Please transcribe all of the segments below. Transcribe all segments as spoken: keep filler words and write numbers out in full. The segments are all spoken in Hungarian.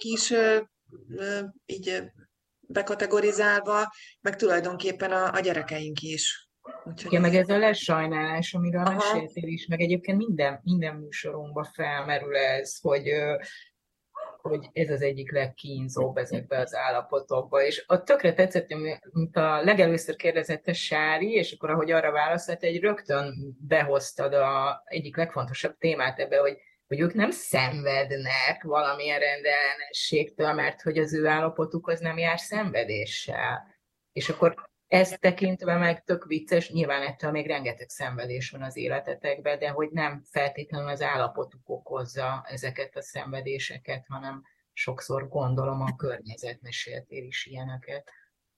is ö, ö, így ö, bekategorizálva, meg tulajdonképpen a, a gyerekeink is. Úgyhogy Igen, ez meg egy... ez a lesajnálás, amiről Aha. meséltél is, meg egyébként minden, minden műsorunkban felmerül ez, hogy, ö, hogy ez az egyik legkínzóbb ezekbe az állapotokba. És ott tökre tetszett, mint a legelőször kérdezett a Sári, és akkor ahogy arra válaszolt, egy rögtön behoztad a egyik legfontosabb témát ebbe, hogy, hogy ők nem szenvednek valamilyen rendellenességtől, mert hogy az ő állapotuk az nem jár szenvedéssel. És akkor ezt tekintve meg tök vicces, nyilván ettől még rengeteg szenvedés van az életetekben, de hogy nem feltétlenül az állapotuk okozza ezeket a szenvedéseket, hanem sokszor gondolom a környezet, meséltél is ilyeneket.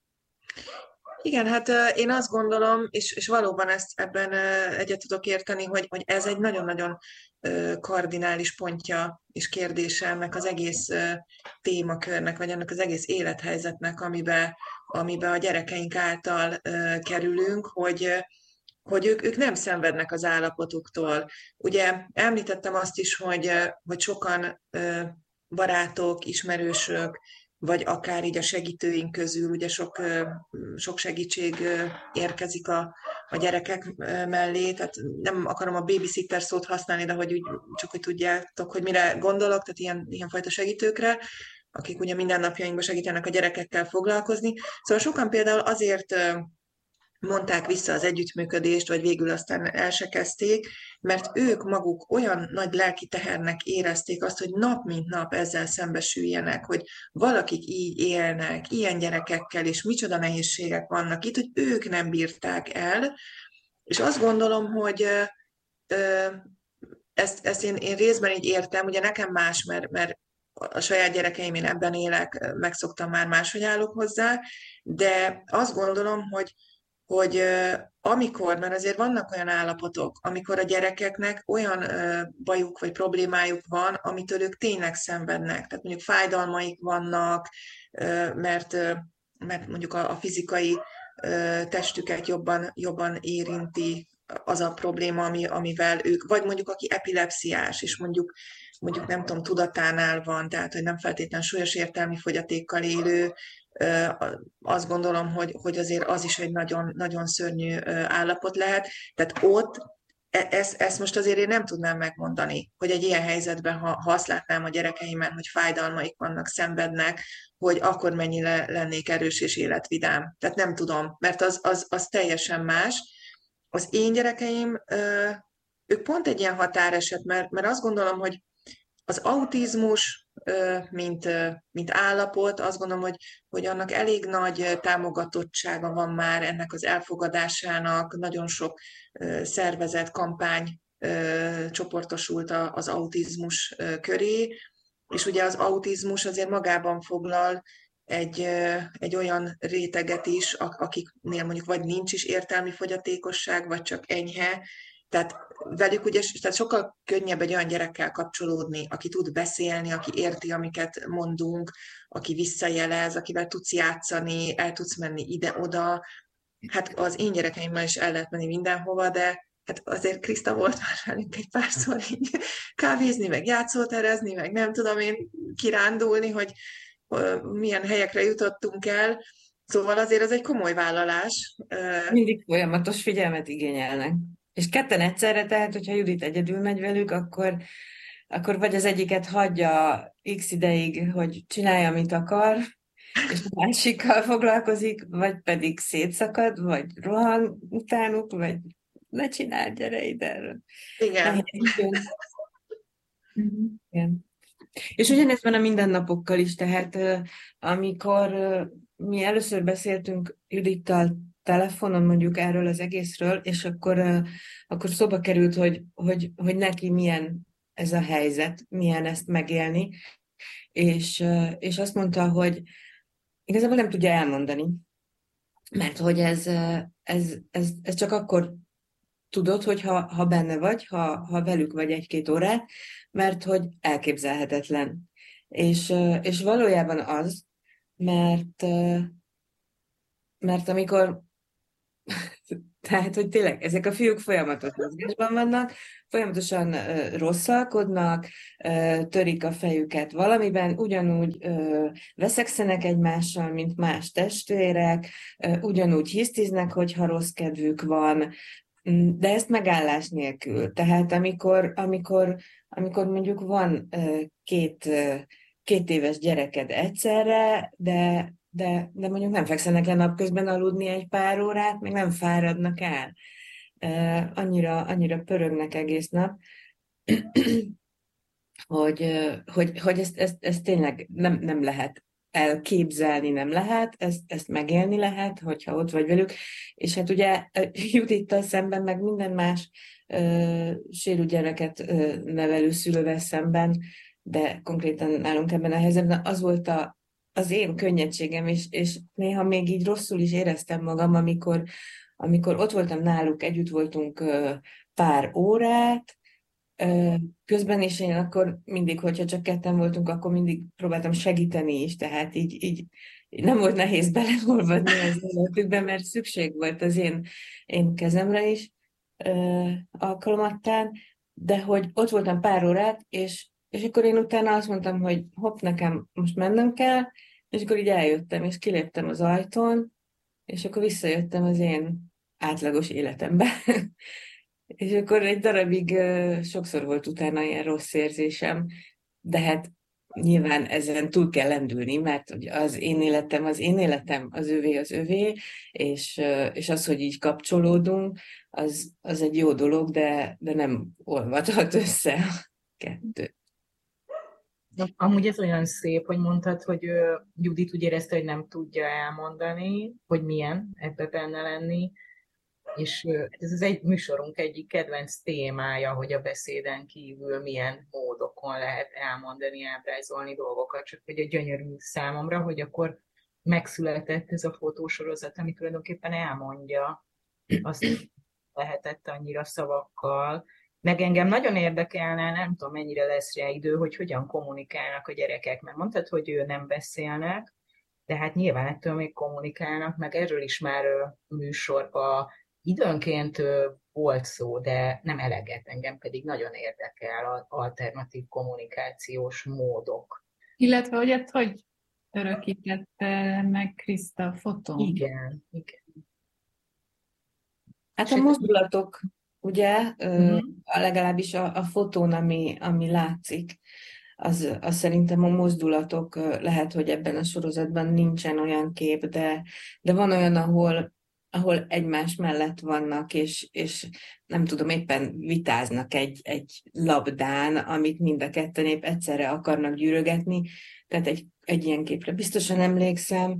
Igen, hát ö, én azt gondolom, és, és valóban ezt ebben ö, egyet tudok érteni, hogy, hogy ez egy nagyon-nagyon ö, kardinális pontja és kérdése ennek az egész ö, témakörnek, vagy ennek az egész élethelyzetnek, amibe, amibe a gyerekeink által ö, kerülünk, hogy, ö, hogy ők, ők nem szenvednek az állapotuktól. Ugye említettem azt is, hogy, ö, hogy sokan ö, barátok, ismerősök, vagy akár így a segítőink közül, ugye sok, sok segítség érkezik a, a gyerekek mellé, tehát nem akarom a babysitter szót használni, de hogy úgy, csak hogy tudjátok, hogy mire gondolok, tehát ilyen, ilyen fajta segítőkre, akik ugye mindennapjainkban segítenek a gyerekekkel foglalkozni. Szóval sokan például azért mondták vissza az együttműködést, vagy végül aztán el se kezdték, mert ők maguk olyan nagy lelki tehernek érezték azt, hogy nap mint nap ezzel szembesüljenek, hogy valakik így élnek, ilyen gyerekekkel, és micsoda nehézségek vannak itt, hogy ők nem bírták el, és azt gondolom, hogy ö, ezt, ezt én, én részben így értem, ugye nekem más, mert, mert a saját gyerekeim, én ebben élek, megszoktam már, máshogy állok hozzá, de azt gondolom, hogy hogy amikor, mert azért vannak olyan állapotok, amikor a gyerekeknek olyan bajuk vagy problémájuk van, amitől ők tényleg szenvednek. Tehát mondjuk fájdalmaik vannak, mert, mert mondjuk a, a fizikai testüket jobban, jobban érinti az a probléma, ami, amivel ők, vagy mondjuk aki epilepsziás, és mondjuk mondjuk nem tudom, tudatánál van, tehát hogy nem feltétlenül súlyos értelmi fogyatékkal élő, azt gondolom, hogy, hogy azért az is egy nagyon, nagyon szörnyű állapot lehet. Tehát ott e- ezt, ezt most azért én nem tudnám megmondani, hogy egy ilyen helyzetben, ha, ha azt látnám a gyerekeimen, hogy fájdalmaik vannak, szenvednek, hogy akkor mennyire lennék erős és életvidám. Tehát nem tudom, mert az, az, az teljesen más. Az én gyerekeim, ők pont egy ilyen határeset, mert, mert azt gondolom, hogy az autizmus, mint, mint állapot, azt gondolom, hogy, hogy annak elég nagy támogatottsága van már ennek az elfogadásának, nagyon sok szervezet, kampány csoportosult az autizmus köré, és ugye az autizmus azért magában foglal egy, egy olyan réteget is, akiknél mondjuk vagy nincs is értelmi fogyatékosság, vagy csak enyhe, tehát velük ugye tehát sokkal könnyebb egy olyan gyerekkel kapcsolódni, aki tud beszélni, aki érti, amiket mondunk, aki visszajelez, akivel tudsz játszani, el tudsz menni ide-oda. Hát az én gyerekeimmel is el lehet menni mindenhova, de hát azért Kriszta volt már velünk egy párszor így kávézni, meg játszóterezni, meg nem tudom én kirándulni, hogy milyen helyekre jutottunk el. Szóval azért ez egy komoly vállalás. Mindig folyamatos figyelmet igényelnek. És ketten egyszerre, tehát hogyha Judit egyedül megy velük, akkor, akkor vagy az egyiket hagyja x ideig, hogy csinálja, amit akar, és a másikkal foglalkozik, vagy pedig szétszakad, vagy rohan utánuk, vagy ne csináld, gyere ide. Igen. Nehéz időn. Mhm, igen. És ugyanez van a mindennapokkal is, tehát ö, amikor ö, mi először beszéltünk Judittal telefonon mondjuk erről az egészről, és akkor, ö, akkor szóba került, hogy, hogy, hogy neki milyen ez a helyzet, milyen ezt megélni, és, ö, és azt mondta, hogy igazából nem tudja elmondani, mert hogy ez, ö, ez, ez, ez csak akkor tudod, hogy ha, ha benne vagy, ha, ha velük vagy egy-két órát, mert hogy elképzelhetetlen. És, ö, és valójában az, mert, ö, mert amikor Tehát, hogy tényleg ezek a fiúk folyamatos mozgásban vannak, folyamatosan uh, rosszalkodnak, uh, törik a fejüket valamiben, ugyanúgy uh, veszekszenek egymással, mint más testvérek, uh, ugyanúgy hisztiznek, hogyha rossz kedvük van, de ezt megállás nélkül. Tehát amikor, amikor, amikor mondjuk van uh, két, uh, két éves gyereked egyszerre, de De, de mondjuk nem fekszenek le napközben aludni egy pár órát, meg nem fáradnak el. Uh, annyira, annyira pörögnek egész nap, hogy, uh, hogy, hogy ezt, ezt, ezt tényleg nem, nem lehet elképzelni, nem lehet, ezt, ezt megélni lehet, hogyha ott vagy velük. És hát ugye Judittal szemben, meg minden más uh, sérült gyereket uh, nevelő szülővel szemben, de konkrétan nálunk ebben a helyzetben az volt a az én könnyedségem, és, és néha még így rosszul is éreztem magam, amikor, amikor ott voltam náluk, együtt voltunk pár órát, közben is én akkor mindig, hogyha csak ketten voltunk, akkor mindig próbáltam segíteni is, tehát így, így nem volt nehéz beleolvadni az életükbe, mert szükség volt az én, én kezemre is alkalomattán, de hogy ott voltam pár órát, és és akkor én utána azt mondtam, hogy hopp, nekem most mennem kell, és akkor így eljöttem, és kiléptem az ajtón, és akkor visszajöttem az én átlagos életembe. És akkor egy darabig uh, sokszor volt utána ilyen rossz érzésem, de hát nyilván ezen túl kell lendülni, mert az én életem az én életem, az övé az övé, és, uh, és az, hogy így kapcsolódunk, az, az egy jó dolog, de, de nem olvadhat össze a kettő. Amúgy ez olyan szép, hogy mondtad, hogy Judit úgy érezte, hogy nem tudja elmondani, hogy milyen ebbe benne lenni, és ez az egy műsorunk egyik kedvenc témája, hogy a beszéden kívül milyen módokon lehet elmondani, ábrázolni dolgokat, csak hogy a gyönyörű számomra, hogy akkor megszületett ez a fotósorozat, ami tulajdonképpen elmondja azt, hogy lehetett annyira szavakkal. Meg engem nagyon érdekelne, nem tudom, mennyire lesz rá idő, hogy hogyan kommunikálnak a gyerekek, mert mondtad, hogy ő nem beszélnek, de hát nyilván ettől még kommunikálnak, meg erről is már műsorban időnként volt szó, de nem eleget, engem pedig nagyon érdekel az alternatív kommunikációs módok. Illetve, hogy ezt hogy örökítette meg Kriszta fotón? Igen, igen. Hát a mozdulatok, ugye, uh-huh. legalábbis a, a fotón, ami, ami látszik, az, az szerintem a mozdulatok, lehet, hogy ebben a sorozatban nincsen olyan kép, de, de van olyan, ahol, ahol egymás mellett vannak, és, és nem tudom, éppen vitáznak egy, egy labdán, amit mind a ketten épp egyszerre akarnak gyűrögetni, tehát egy, egy ilyen képre biztosan emlékszem.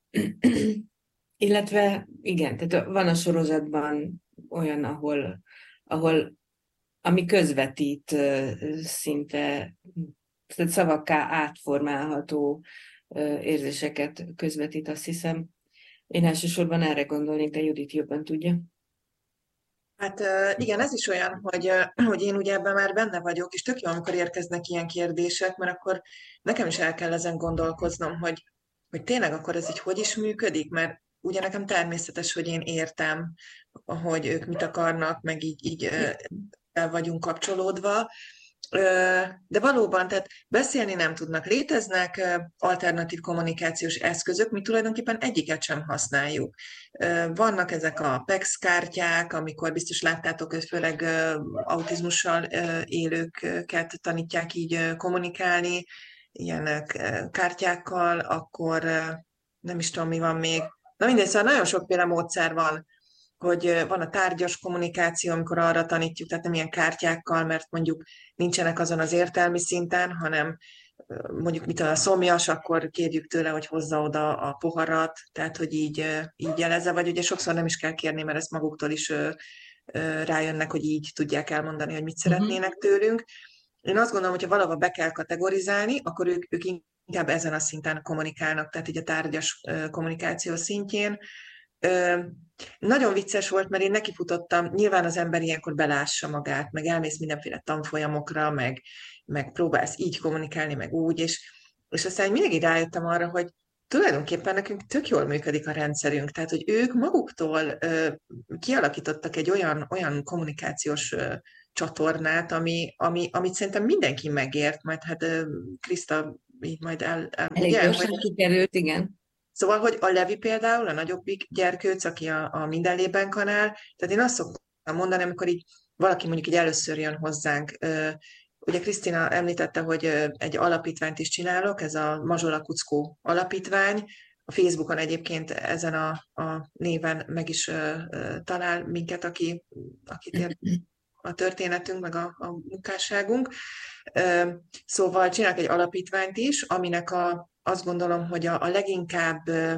Illetve igen, tehát van a sorozatban olyan, ahol, ahol ami közvetít szinte, tehát szavakká átformálható érzéseket közvetít, azt hiszem. Én elsősorban erre gondolnék, de Judit jobban tudja. Hát igen, ez is olyan, hogy, hogy én ugye ebben már benne vagyok, és tök jó, amikor érkeznek ilyen kérdések, mert akkor nekem is el kell ezen gondolkoznom, hogy, hogy tényleg akkor ez így hogy is működik, mert ugye nekem természetes, hogy én értem, hogy ők mit akarnak, meg így, így el vagyunk kapcsolódva, de valóban, tehát beszélni nem tudnak. Léteznek alternatív kommunikációs eszközök, mi tulajdonképpen egyiket sem használjuk. Vannak ezek a PEX kártyák, amikor biztos láttátok, hogy főleg autizmussal élőket tanítják így kommunikálni, ilyen kártyákkal, akkor nem is tudom, mi van még. Na mindegy, szóval nagyon sokféle módszer van, hogy van a tárgyas kommunikáció, amikor arra tanítjuk, tehát nem ilyen kártyákkal, mert mondjuk nincsenek azon az értelmi szinten, hanem mondjuk mit a szomjas, akkor kérjük tőle, hogy hozza oda a poharat, tehát hogy így, így jelezze, vagy ugye sokszor nem is kell kérni, mert ezt maguktól is rájönnek, hogy így tudják elmondani, hogy mit szeretnének tőlünk. Én azt gondolom, hogy ha valahol be kell kategorizálni, akkor ők, ők inkább ezen a szinten kommunikálnak, tehát így a tárgyas kommunikáció szintjén. Ö, nagyon vicces volt, mert én nekifutottam, nyilván az ember ilyenkor belássa magát, meg elmész mindenféle tanfolyamokra, meg, meg próbálsz így kommunikálni, meg úgy, és, és aztán mindig rájöttem arra, hogy tulajdonképpen nekünk tök jól működik a rendszerünk, tehát hogy ők maguktól ö, kialakítottak egy olyan, olyan kommunikációs ö, csatornát, ami, ami, amit szerintem mindenki megért, majd hát ö, Kriszta így majd el, el Elég ugye, gyorsan hogy... kikerült, igen. Szóval, hogy a Levi például, a nagyobbik gyerkőc, aki a, a Minden Lében kanál, tehát én azt szoktam mondani, amikor így valaki mondjuk így először jön hozzánk, ö, ugye Krisztina említette, hogy ö, egy alapítványt is csinálok, ez a Mazsola Kuckó alapítvány, a Facebookon egyébként ezen a, a néven meg is ö, ö, talál minket, aki, akit ért a történetünk, meg a, a munkásságunk. Ö, Szóval csinálok egy alapítványt is, aminek a, azt gondolom, hogy a, a leginkább ö,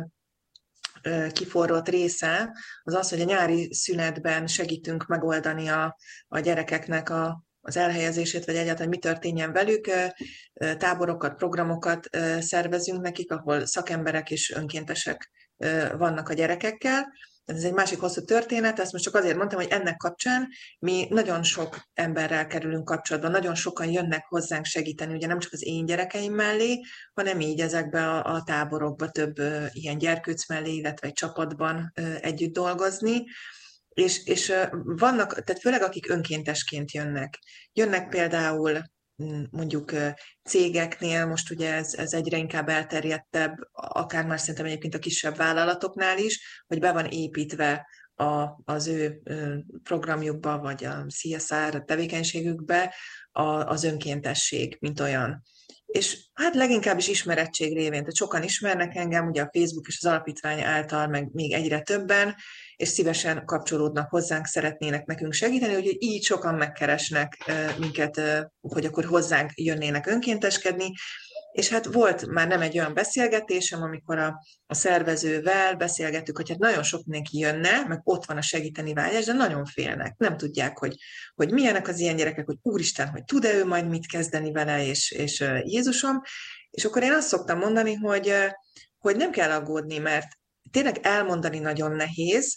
ö, kiforrott része az az, hogy a nyári szünetben segítünk megoldani a, a gyerekeknek a, az elhelyezését, vagy egyáltalán mi történjen velük. Ö, ö, Táborokat, programokat ö, szervezünk nekik, ahol szakemberek és önkéntesek ö, vannak a gyerekekkel. Ez egy másik hosszú történet, ezt most csak azért mondtam, hogy ennek kapcsán mi nagyon sok emberrel kerülünk kapcsolatba, nagyon sokan jönnek hozzánk segíteni, ugye nem csak az én gyerekeim mellé, hanem így ezekbe a, a táborokba több ö, ilyen gyerkőc mellé, illetve egy csapatban ö, együtt dolgozni. És, és ö, vannak, tehát főleg akik önkéntesként jönnek. Jönnek például mm, mondjuk ö, cégeknél, most ugye ez, ez egyre inkább elterjedtebb, akár már szerintem egyébként a kisebb vállalatoknál is, hogy be van építve a, az ő ö, programjukba, vagy a cé es er tevékenységükbe a, az önkéntesség, mint olyan. És hát leginkább is ismerettség révén, tehát sokan ismernek engem, ugye a Facebook és az alapítvány által, meg még egyre többen, és szívesen kapcsolódnak hozzánk, szeretnének nekünk segíteni, úgyhogy így sokan megkeresnek minket, hogy akkor hozzánk jönnének önkénteskedni, és hát volt már nem egy olyan beszélgetésem, amikor a, a szervezővel beszélgettük, hogy hát nagyon sok mindenki jönne, meg ott van a segíteni vágyás, de nagyon félnek, nem tudják, hogy, hogy milyenek az ilyen gyerekek, hogy úristen, hogy tud-e ő majd mit kezdeni vele, és, és Jézusom. És akkor én azt szoktam mondani, hogy, hogy nem kell aggódni, mert tényleg elmondani nagyon nehéz.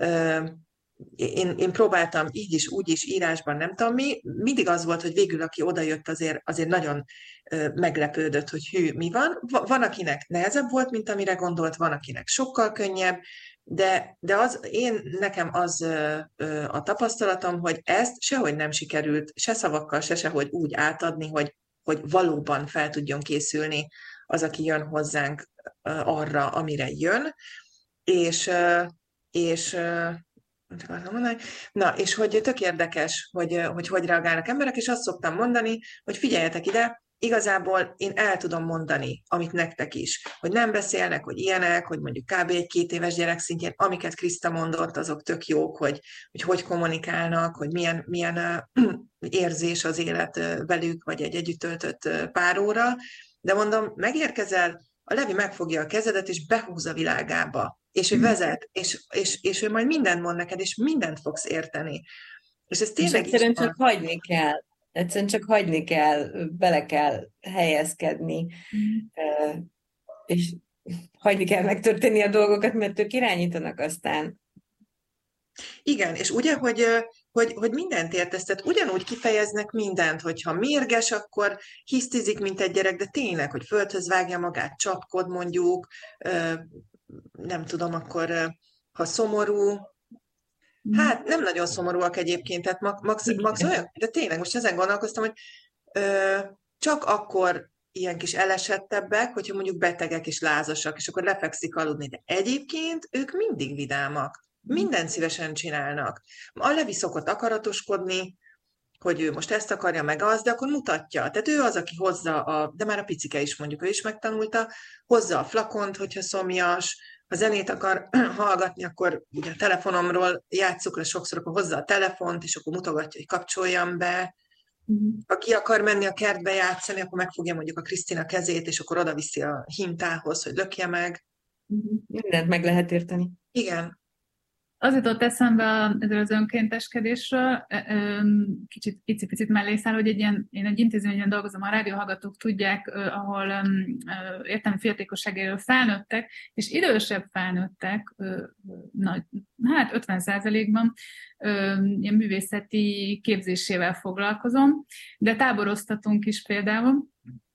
Én, én próbáltam így is, úgy is, írásban, nem tudom mi, mindig az volt, hogy végül aki odajött, azért, azért nagyon meglepődött, hogy hű, mi van. Van, akinek nehezebb volt, mint amire gondolt, van, akinek sokkal könnyebb, de, de az, én, nekem az a tapasztalatom, hogy ezt sehogy nem sikerült, se szavakkal, se sehogy úgy átadni, hogy, hogy valóban fel tudjon készülni az, aki jön hozzánk arra, amire jön, és, és Na, és hogy tök érdekes, hogy, hogy hogy reagálnak emberek, és azt szoktam mondani, hogy figyeljetek ide, igazából én el tudom mondani, amit nektek is, hogy nem beszélnek, hogy ilyenek, hogy mondjuk kb. Egy-két éves gyerek szintjén, amiket Kriszta mondott, azok tök jók, hogy hogy, hogy kommunikálnak, hogy milyen, milyen uh, érzés az élet uh, velük, vagy egy együtt töltött uh, pár óra, de mondom, megérkezel, a Levi megfogja a kezedet, és behúz a világába, és ő vezet, és, és, és ő majd mindent mond neked, és mindent fogsz érteni. És ez tényleg és egyszerűen csak hagyni kell. Egyszerűen csak hagyni kell, bele kell helyezkedni, mm. és hagyni kell megtörténni a dolgokat, mert ők irányítanak aztán. Igen, és ugye, hogy, hogy, hogy mindent értesz, tehát ugyanúgy kifejeznek mindent, hogyha mérges, akkor hisztizik, mint egy gyerek, de tényleg, hogy földhöz vágja magát, csapkod mondjuk, nem tudom, akkor ha szomorú, hát nem nagyon szomorúak egyébként, tehát max, max olyan, de tényleg most ezen gondolkoztam, hogy ö, csak akkor ilyen kis elesettebbek, hogyha mondjuk betegek és lázasak, és akkor lefekszik aludni, de egyébként ők mindig vidámak, mindent szívesen csinálnak. A Levi szokott akaratoskodni, hogy ő most ezt akarja, meg az, de akkor mutatja. Tehát ő az, aki hozza, a, de már a picike is mondjuk, ő is megtanulta, hozza a flakont, hogyha szomjas, ha zenét akar hallgatni, akkor ugye a telefonomról játsszuk le sokszor, akkor hozza a telefont, és akkor mutogatja, hogy kapcsoljam be. Ha ki akar menni a kertbe játszani, akkor megfogja mondjuk a Krisztina kezét, és akkor oda viszi a hintához, hogy lökje meg. Mindent meg lehet érteni. Igen. Az jutott eszembe ezzel az önkénteskedésről, kicsit picit mellé száll, hogy egy ilyen, én egy intézményben dolgozom, a rádióhallgatók tudják, ahol értelmi fogyatékosságéről felnőttek, és idősebb felnőttek, nagy, hát ötven százalékban ilyen művészeti képzésével foglalkozom, de táboroztatunk is például,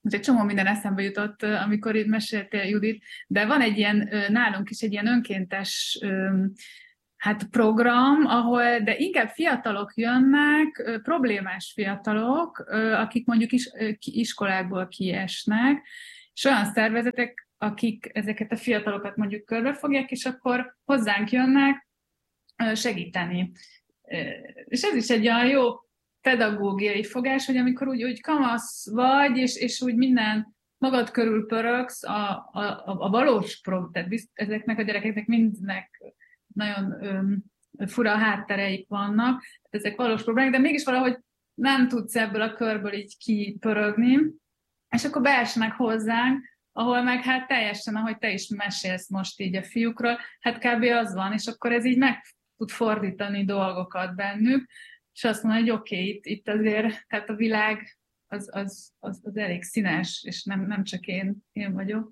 Most egy csomó minden eszembe jutott, amikor itt meséltél, Judit, de van egy ilyen, nálunk is egy ilyen önkéntes hát program, ahol, de inkább fiatalok jönnek, problémás fiatalok, akik mondjuk is, iskolákból kiesnek, és olyan szervezetek, akik ezeket a fiatalokat mondjuk körbefogják, és akkor hozzánk jönnek segíteni. És ez is egy olyan jó pedagógiai fogás, hogy amikor úgy, úgy kamasz vagy, és, és úgy minden magad körül pörögsz, a, a, a valós problémák, tehát bizt, ezeknek a gyerekeknek mindnek nagyon öm, fura háttereik vannak, ezek valós problémák, de mégis valahogy nem tudsz ebből a körből így kipörögni, és akkor beesnek hozzánk, ahol meg hát teljesen, ahogy te is mesélsz most így a fiúkról, hát kb. Az van, és akkor ez így meg tud fordítani dolgokat bennük, és azt mondja, hogy oké, okay, itt, itt azért, tehát a világ az, az, az, az elég színes, és nem, nem csak én, én vagyok.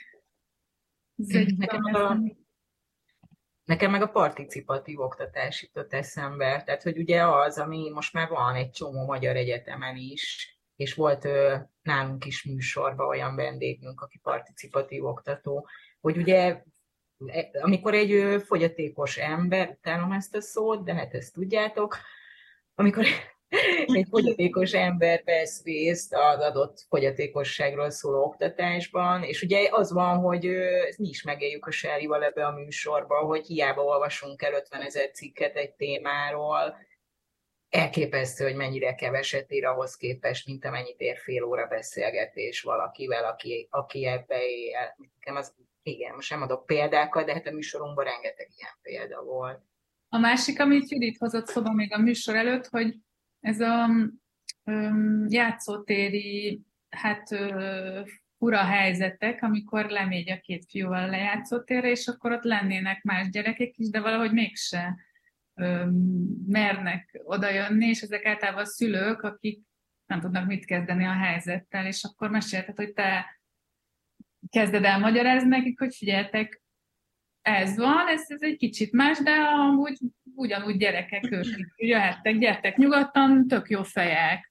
Nekem, a, nekem meg a participatív oktatás jutott eszembe, tehát hogy ugye az, ami most már van egy csomó magyar egyetemen is, és volt ö, nálunk is műsorban olyan vendégünk, aki participatív oktató, hogy ugye amikor egy ö, fogyatékos ember, utálom ezt a szót, de hát ezt tudjátok, amikor egy fogyatékos ember vesz részt az adott fogyatékosságról szóló oktatásban, és ugye az van, hogy ezt mi is megéljük a Sárival ebbe a műsorban, hogy hiába olvasunk el ötvenezer cikket egy témáról, elképesztő, hogy mennyire keveset ír ahhoz képest, mint amennyit ér fél óra beszélgetés valakivel, aki, aki ebbe él. Nekem az, igen, most nem adok példákat, de hát a műsorunkban rengeteg ilyen példa volt. A másik, amit Judit hozott szóba még a műsor előtt, hogy ez a um, játszótéri, hát uh, fura helyzetek, amikor lemegy a két fiúval a játszótérre, és akkor ott lennének más gyerekek is, de valahogy mégse um, mernek odajönni, és ezek általában a szülők, akik nem tudnak mit kezdeni a helyzettel, és akkor mesélted, hogy te kezded el magyarázni nekik, hogy figyeljetek, ez van, ez, ez egy kicsit más, de amúgy ugyanúgy gyerekek ők jöhettek, gyertek nyugodtan, tök jó fejek.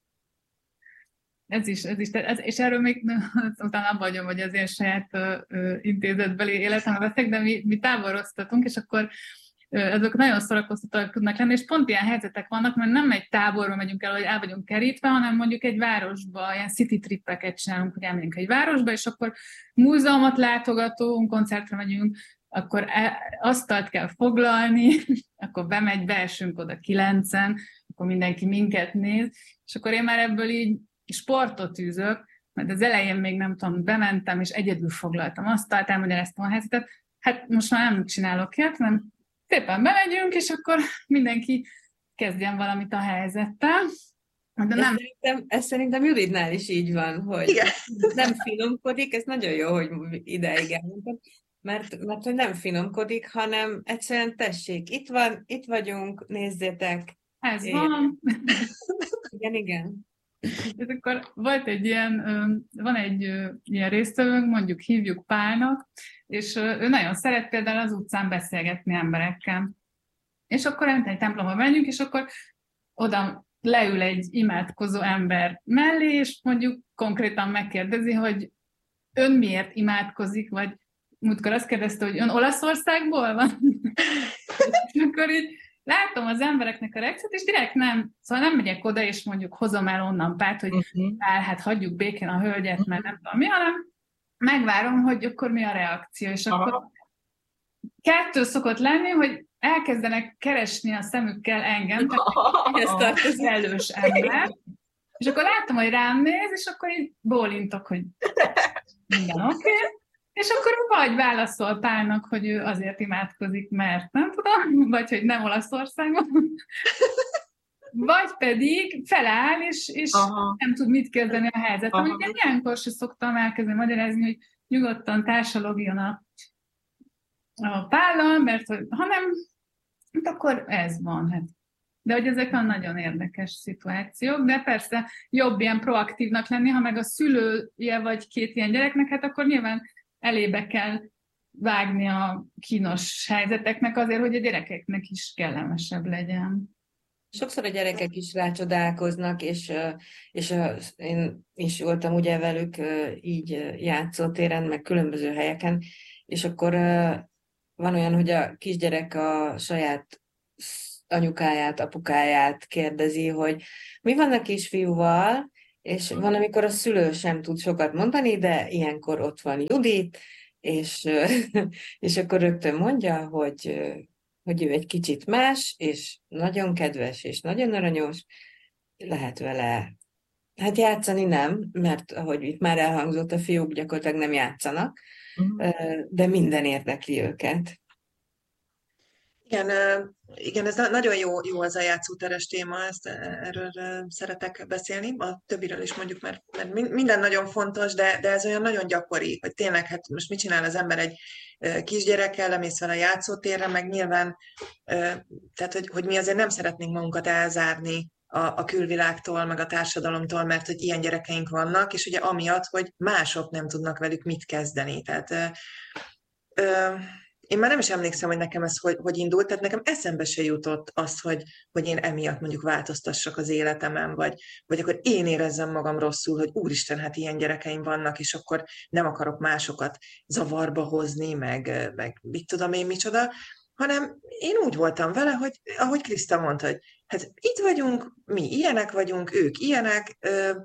Ez is, ez is, ez, és erről még utána abban vagyom, hogy az én saját ö, ö, intézetbeli életemben veszek, de mi, mi táboroztatunk, és akkor ö, ezek nagyon szórakoztatóak tudnak lenni, és pont ilyen helyzetek vannak, mert nem egy táborba megyünk el, hogy el vagyunk kerítve, hanem mondjuk egy városba, ilyen city trippeket csinálunk, hogy elmegyünk egy városba, és akkor múzeumot látogatunk, koncertre megyünk, akkor asztalt kell foglalni, akkor bemegy, beesünk oda kilencen, akkor mindenki minket néz, és akkor én már ebből így sportot űzök, mert az elején még nem tudom, bementem, és egyedül foglaltam asztalt, elmagyaráztam a helyzetet, hát most már nem csinálok ilyet, hanem szépen bemegyünk, és akkor mindenki kezdjen valamit a helyzettel. De nem. Ez, szerintem, ez szerintem Juditnál is így van, hogy igen. Nem finomkodik, ez nagyon jó, hogy ideig elmondtad. Mert, mert hogy nem finomkodik, hanem egyszerűen tessék, itt van, itt vagyunk, nézzétek. Ez én... van. Igen, igen. És akkor volt egy ilyen, van egy ilyen résztvevőnk, mondjuk hívjuk Pálnak, és ő nagyon szeret például az utcán beszélgetni emberekkel. És akkor egy templomba megyünk, és akkor oda leül egy imádkozó ember mellé, és mondjuk konkrétan megkérdezi, hogy ön miért imádkozik, vagy múltkor azt kérdezte, hogy ön Olaszországból van? És akkor így látom az embereknek a reakciót, és direkt nem, szóval nem megyek oda, és mondjuk hozom el onnan Párt, hogy uh-huh. Pál, hát hagyjuk békén a hölgyet, uh-huh. mert nem tudom mi, hanem megvárom, hogy akkor mi a reakció, és akkor uh-huh. kettő szokott lenni, hogy elkezdenek keresni a szemükkel engem, tehát ezt az elős ember, és akkor látom, hogy rám néz, és akkor így bólintok, hogy minden oké, okay. És akkor vagy válaszol Pálnak, hogy ő azért imádkozik, mert nem tudom, vagy hogy nem Olaszországban, vagy pedig feláll, és, és nem tud mit kezdeni a helyzetre. Ugye ilyenkor se szoktam elkezdeni magyarázni, hogy nyugodtan társalogjon a, a Pállal, mert ha nem, akkor ez van. Hát. De hogy ezek a nagyon érdekes szituációk, de persze jobb ilyen proaktívnak lenni, ha meg a szülője vagy két ilyen gyereknek, hát akkor nyilván elébe kell vágni a kínos helyzeteknek azért, hogy a gyerekeknek is kellemesebb legyen. sokszor a gyerekek is rácsodálkoznak, és, és én is voltam ugye velük így játszótéren, meg különböző helyeken, és akkor van olyan, hogy a kisgyerek a saját anyukáját, apukáját kérdezi, hogy mi van a kisfiúval, és van, amikor a szülő sem tud sokat mondani, de ilyenkor ott van Judit, és, és akkor rögtön mondja, hogy, hogy ő egy kicsit más, és nagyon kedves, és nagyon aranyos, lehet vele, hát játszani nem, mert ahogy itt már elhangzott, a fiúk gyakorlatilag nem játszanak, de minden érdekli őket. Igen, igen, ez nagyon jó, jó az a játszóteres téma, ezt, erről szeretek beszélni, a többiről is mondjuk, mert, mert minden nagyon fontos, de, de ez olyan nagyon gyakori, hogy tényleg, hát most mit csinál az ember egy kisgyerekkel, lemész vele a játszótérre, meg nyilván, tehát hogy, hogy mi azért nem szeretnénk magunkat elzárni a, a külvilágtól, meg a társadalomtól, mert hogy ilyen gyerekeink vannak, és ugye amiatt, hogy mások nem tudnak velük mit kezdeni. Tehát ö, én már nem is emlékszem, hogy nekem ez hogy, hogy indult, tehát nekem eszembe se jutott az, hogy, hogy én emiatt mondjuk változtassak az életemen, vagy, vagy akkor én érezzem magam rosszul, hogy úristen, hát ilyen gyerekeim vannak, és akkor nem akarok másokat zavarba hozni, meg, meg mit tudom én micsoda, hanem én úgy voltam vele, hogy ahogy Kriszta mondta, hogy hát itt vagyunk, mi ilyenek vagyunk, ők ilyenek,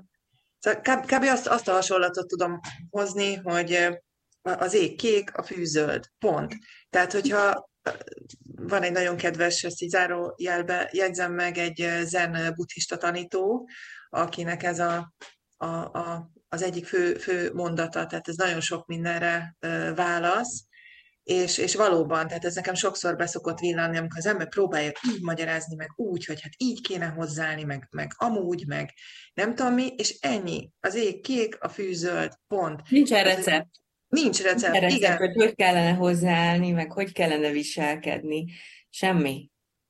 szóval kb. Azt, azt a hasonlatot tudom hozni, hogy az ég kék, a fű zöld, pont. Tehát, hogyha van egy nagyon kedves, ezt így zárójelbe jegyzem meg, egy zen buddhista tanító, akinek ez a, a, a, az egyik fő, fő mondata, tehát ez nagyon sok mindenre válasz, és, és valóban, tehát ez nekem sokszor beszokott villanni, amikor az ember próbálja így magyarázni, meg úgy, hogy hát így kéne hozzáállni, meg, meg amúgy, meg nem tudom mi, és ennyi. Az ég kék, a fű zöld, pont. Nincsen recept. Nincs recept, Nincs recept, igen. hogy hogy kellene hozzáállni, meg hogy kellene viselkedni. Semmi.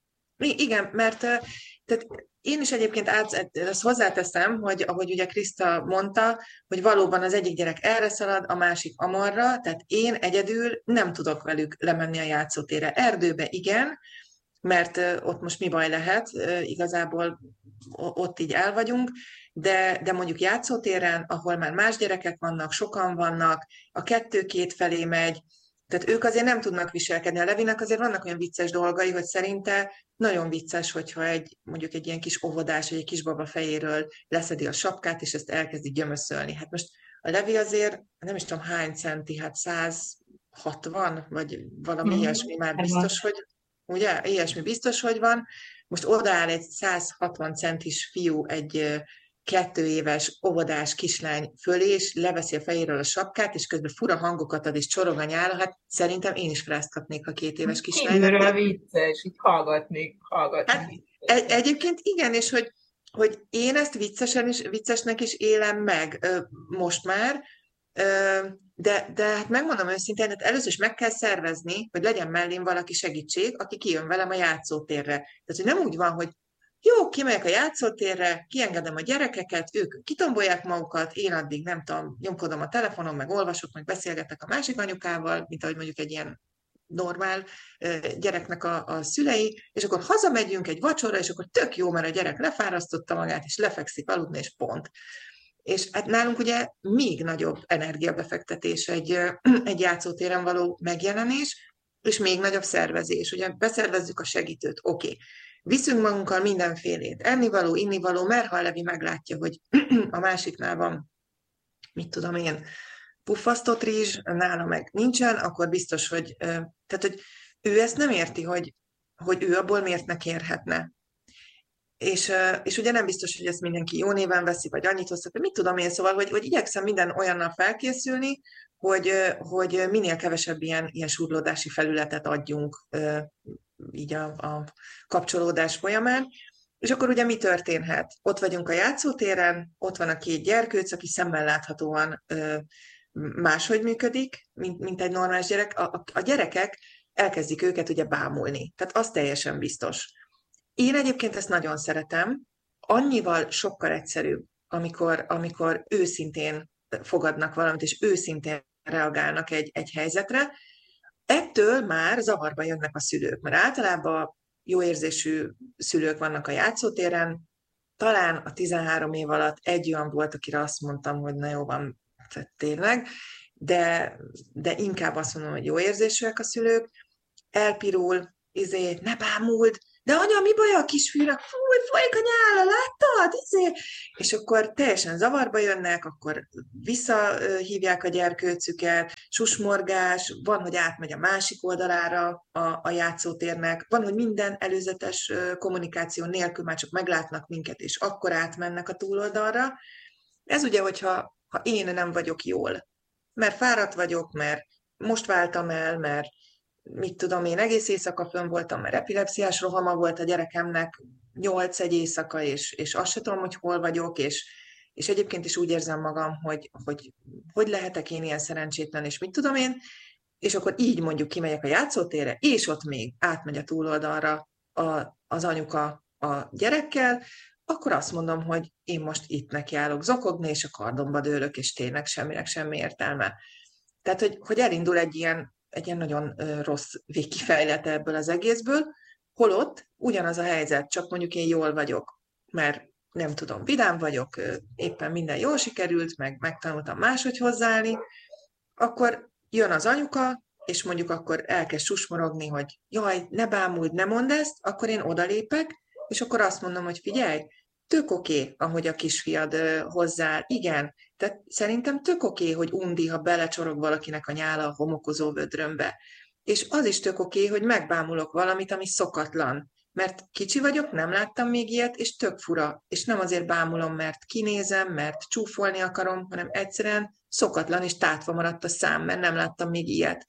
Igen, mert tehát én is egyébként át, ezt hozzáteszem, hogy ahogy ugye Kriszta mondta, hogy valóban az egyik gyerek erre szalad, a másik amarra, tehát én egyedül nem tudok velük lemenni a játszótérre. Erdőbe igen, mert ott most mi baj lehet, igazából ott így el vagyunk, de, de mondjuk játszótéren, ahol már más gyerekek vannak, sokan vannak, a kettő két felé megy, tehát ők azért nem tudnak viselkedni. A Levinek azért vannak olyan vicces dolgai, hogy szerinte nagyon vicces, hogyha egy, mondjuk egy ilyen kis óvodás, vagy egy kisbaba fejéről leszedi a sapkát, és ezt elkezdi gyömöszölni. Hát most a Levi azért, nem is tudom hány centi, hát száz hatvan, vagy valami mm. ilyesmi már biztos, hogy ugye, ilyesmi biztos, hogy van. Most odaáll egy száz hatvan centis fiú egy kettő éves óvodás kislány fölé, és leveszi a fejéről a sapkát, és közben fura hangokat ad, és csorog a nyála, hát szerintem én is fráztatnék a két éves kislánynak. Kívülről vicces, így hallgatnék, hallgatni. Hát, egy, egyébként igen, és hogy, hogy én ezt viccesen is, viccesnek is élem meg most már, de, de hát megmondom őszintén, hát először is meg kell szervezni, hogy legyen mellém valaki segítség, aki kijön velem a játszótérre. Tehát, hogy nem úgy van, hogy jó, kimegyek a játszótérre, kiengedem a gyerekeket, ők kitombolják magukat, én addig nem tudom, nyomkodom a telefonon, meg olvasok, meg beszélgetek a másik anyukával, mint ahogy mondjuk egy ilyen normál gyereknek a, a szülei, és akkor hazamegyünk egy vacsora, és akkor tök jó, mert a gyerek lefárasztotta magát, és lefekszik aludni, és pont. És hát nálunk ugye még nagyobb energiabefektetés egy, egy játszótéren való megjelenés, és még nagyobb szervezés. Ugye beszervezzük a segítőt, oké. Okay. Viszünk magunkkal mindenfélét, ennivaló, innivaló, mert ha a Levi meglátja, hogy a másiknál van, mit tudom én, puffasztott rizs, nála meg nincsen, akkor biztos, hogy, tehát, hogy ő ezt nem érti, hogy, hogy ő abból miért ne kérhetne. És, és ugye nem biztos, hogy ezt mindenki jó néven veszi, vagy annyit hoztak, mit tudom én, szóval, hogy, hogy igyekszem minden olyannal felkészülni, hogy, hogy minél kevesebb ilyen, ilyen surlódási felületet adjunk így a, a kapcsolódás folyamán. És akkor ugye mi történhet? Ott vagyunk a játszótéren, ott van a két gyerkőc, aki szemmel láthatóan máshogy működik, mint, mint egy normális gyerek. A, a, a gyerekek elkezdik őket ugye bámulni. Tehát az teljesen biztos. Én egyébként ezt nagyon szeretem. Annyival sokkal egyszerűbb, amikor, amikor őszintén fogadnak valamit, és őszintén reagálnak egy, egy helyzetre. Ettől már zavarba jönnek a szülők, mert általában jó érzésű szülők vannak a játszótéren. Talán a tizenhárom év alatt egy olyan volt, akire azt mondtam, hogy na jó van, tehát tényleg, de, de inkább azt mondom, hogy jó érzésűek a szülők. Elpirul, izé, ne bámuld, de anya, mi baj a kisfiúnak? Fúj, folyik a nyála, láttad? Izé. És akkor teljesen zavarba jönnek, akkor visszahívják a gyerkőcüket, susmorgás, van, hogy átmegy a másik oldalára a, a játszótérnek, van, hogy minden előzetes kommunikáció nélkül már csak meglátnak minket, és akkor átmennek a túloldalra. Ez ugye, hogyha ha én nem vagyok jól, mert fáradt vagyok, mert most váltam el, mert mit tudom én, egész éjszaka fönn voltam, mert epilepsziás rohama volt a gyerekemnek, nyolc egy éjszaka, és, és azt sem tudom, hogy hol vagyok, és, és egyébként is úgy érzem magam, hogy, hogy hogy lehetek én ilyen szerencsétlen, és mit tudom én, és akkor így mondjuk kimegyek a játszótérre, és ott még átmegy a túloldalra a, az anyuka a gyerekkel, akkor azt mondom, hogy én most itt nekiállok zokogni, és a kardomba dőlök, és tényleg semminek semmi értelme. Tehát, hogy, hogy elindul egy ilyen egy ilyen nagyon rossz végkifejlete ebből az egészből, holott ugyanaz a helyzet, csak mondjuk én jól vagyok, mert nem tudom, vidám vagyok, éppen minden jól sikerült, meg megtanultam máshogy hozzáállni, akkor jön az anyuka, és mondjuk akkor elkezd susmorogni, hogy jaj, ne bámuld, ne mondd ezt, akkor én odalépek, és akkor azt mondom, hogy figyelj, tök oké, okay, ahogy a kisfiad hozzááll, igen, tehát szerintem tök oké, okay, hogy undi, ha belecsorog valakinek a nyála a homokozó vödrömbe. És az is tök oké, okay, hogy megbámulok valamit, ami szokatlan. Mert kicsi vagyok, nem láttam még ilyet, és tök fura. És nem azért bámulom, mert kinézem, mert csúfolni akarom, hanem egyszerűen szokatlan, és tátva maradt a szám, mert nem láttam még ilyet.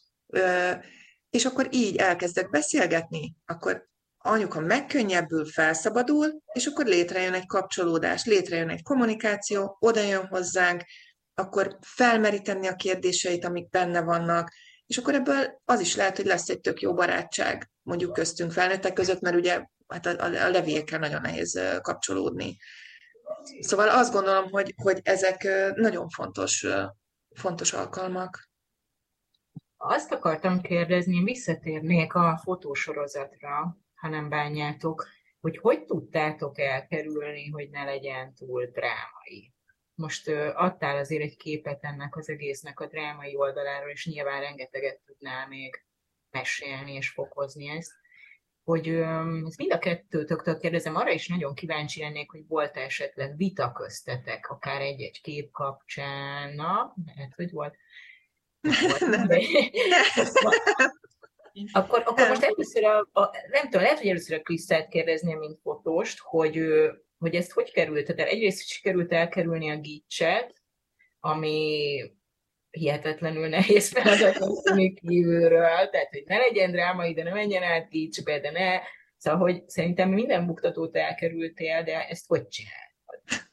Ö, és akkor így elkezdek beszélgetni, akkor anyuka megkönnyebbül, felszabadul, és akkor létrejön egy kapcsolódás, létrejön egy kommunikáció, oda jön hozzánk, akkor felmeri tenni a kérdéseit, amik benne vannak, és akkor ebből az is lehet, hogy lesz egy tök jó barátság, mondjuk köztünk felnőttek között, mert ugye hát a, a levékkel nagyon nehéz kapcsolódni. Szóval azt gondolom, hogy, hogy ezek nagyon fontos, fontos alkalmak. Azt akartam kérdezni, visszatérnék a fotósorozatra, ha nem bánjátok, hogy hogy tudtátok elkerülni, hogy ne legyen túl drámai. Most uh, adtál azért egy képet ennek az egésznek a drámai oldaláról, és nyilván rengeteget tudnál még mesélni és fokozni ezt. Hogy um, ezt mind a kettőtöktől kérdezem, arra is nagyon kíváncsi lennék, hogy volt esetleg vita köztetek, akár egy-egy kép kapcsán, na, lehet, hogy volt. volt de... Akkor, akkor most először, a, a, nem tudom, lehet, hogy először a Krisztát kérdezném, mint fotóst, hogy, hogy ezt hogy került? Tehát egyrészt sikerült elkerülni a gicset, ami hihetetlenül nehéz feladat kívülről, tehát hogy ne legyen drámai, de ne menjen át gicsbe, de ne... Szóval, hogy szerintem minden buktatót elkerültél, de ezt hogy csináltad?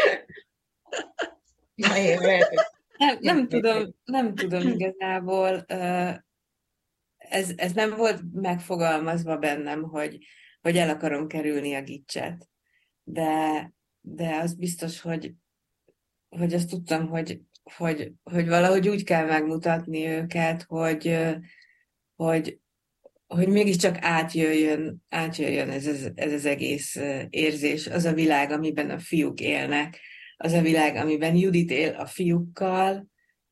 Na, én lehet, hogy... Nem, nem, tudom, nem tudom igazából. Ez, ez nem volt megfogalmazva bennem, hogy, hogy el akarom kerülni a gicset. De, de az biztos, hogy, hogy azt tudtam, hogy, hogy, hogy valahogy úgy kell megmutatni őket, hogy, hogy, hogy mégiscsak átjöjjön, átjöjjön ez, ez, ez az egész érzés, az a világ, amiben a fiúk élnek, az a világ, amiben Judit él a fiúkkal.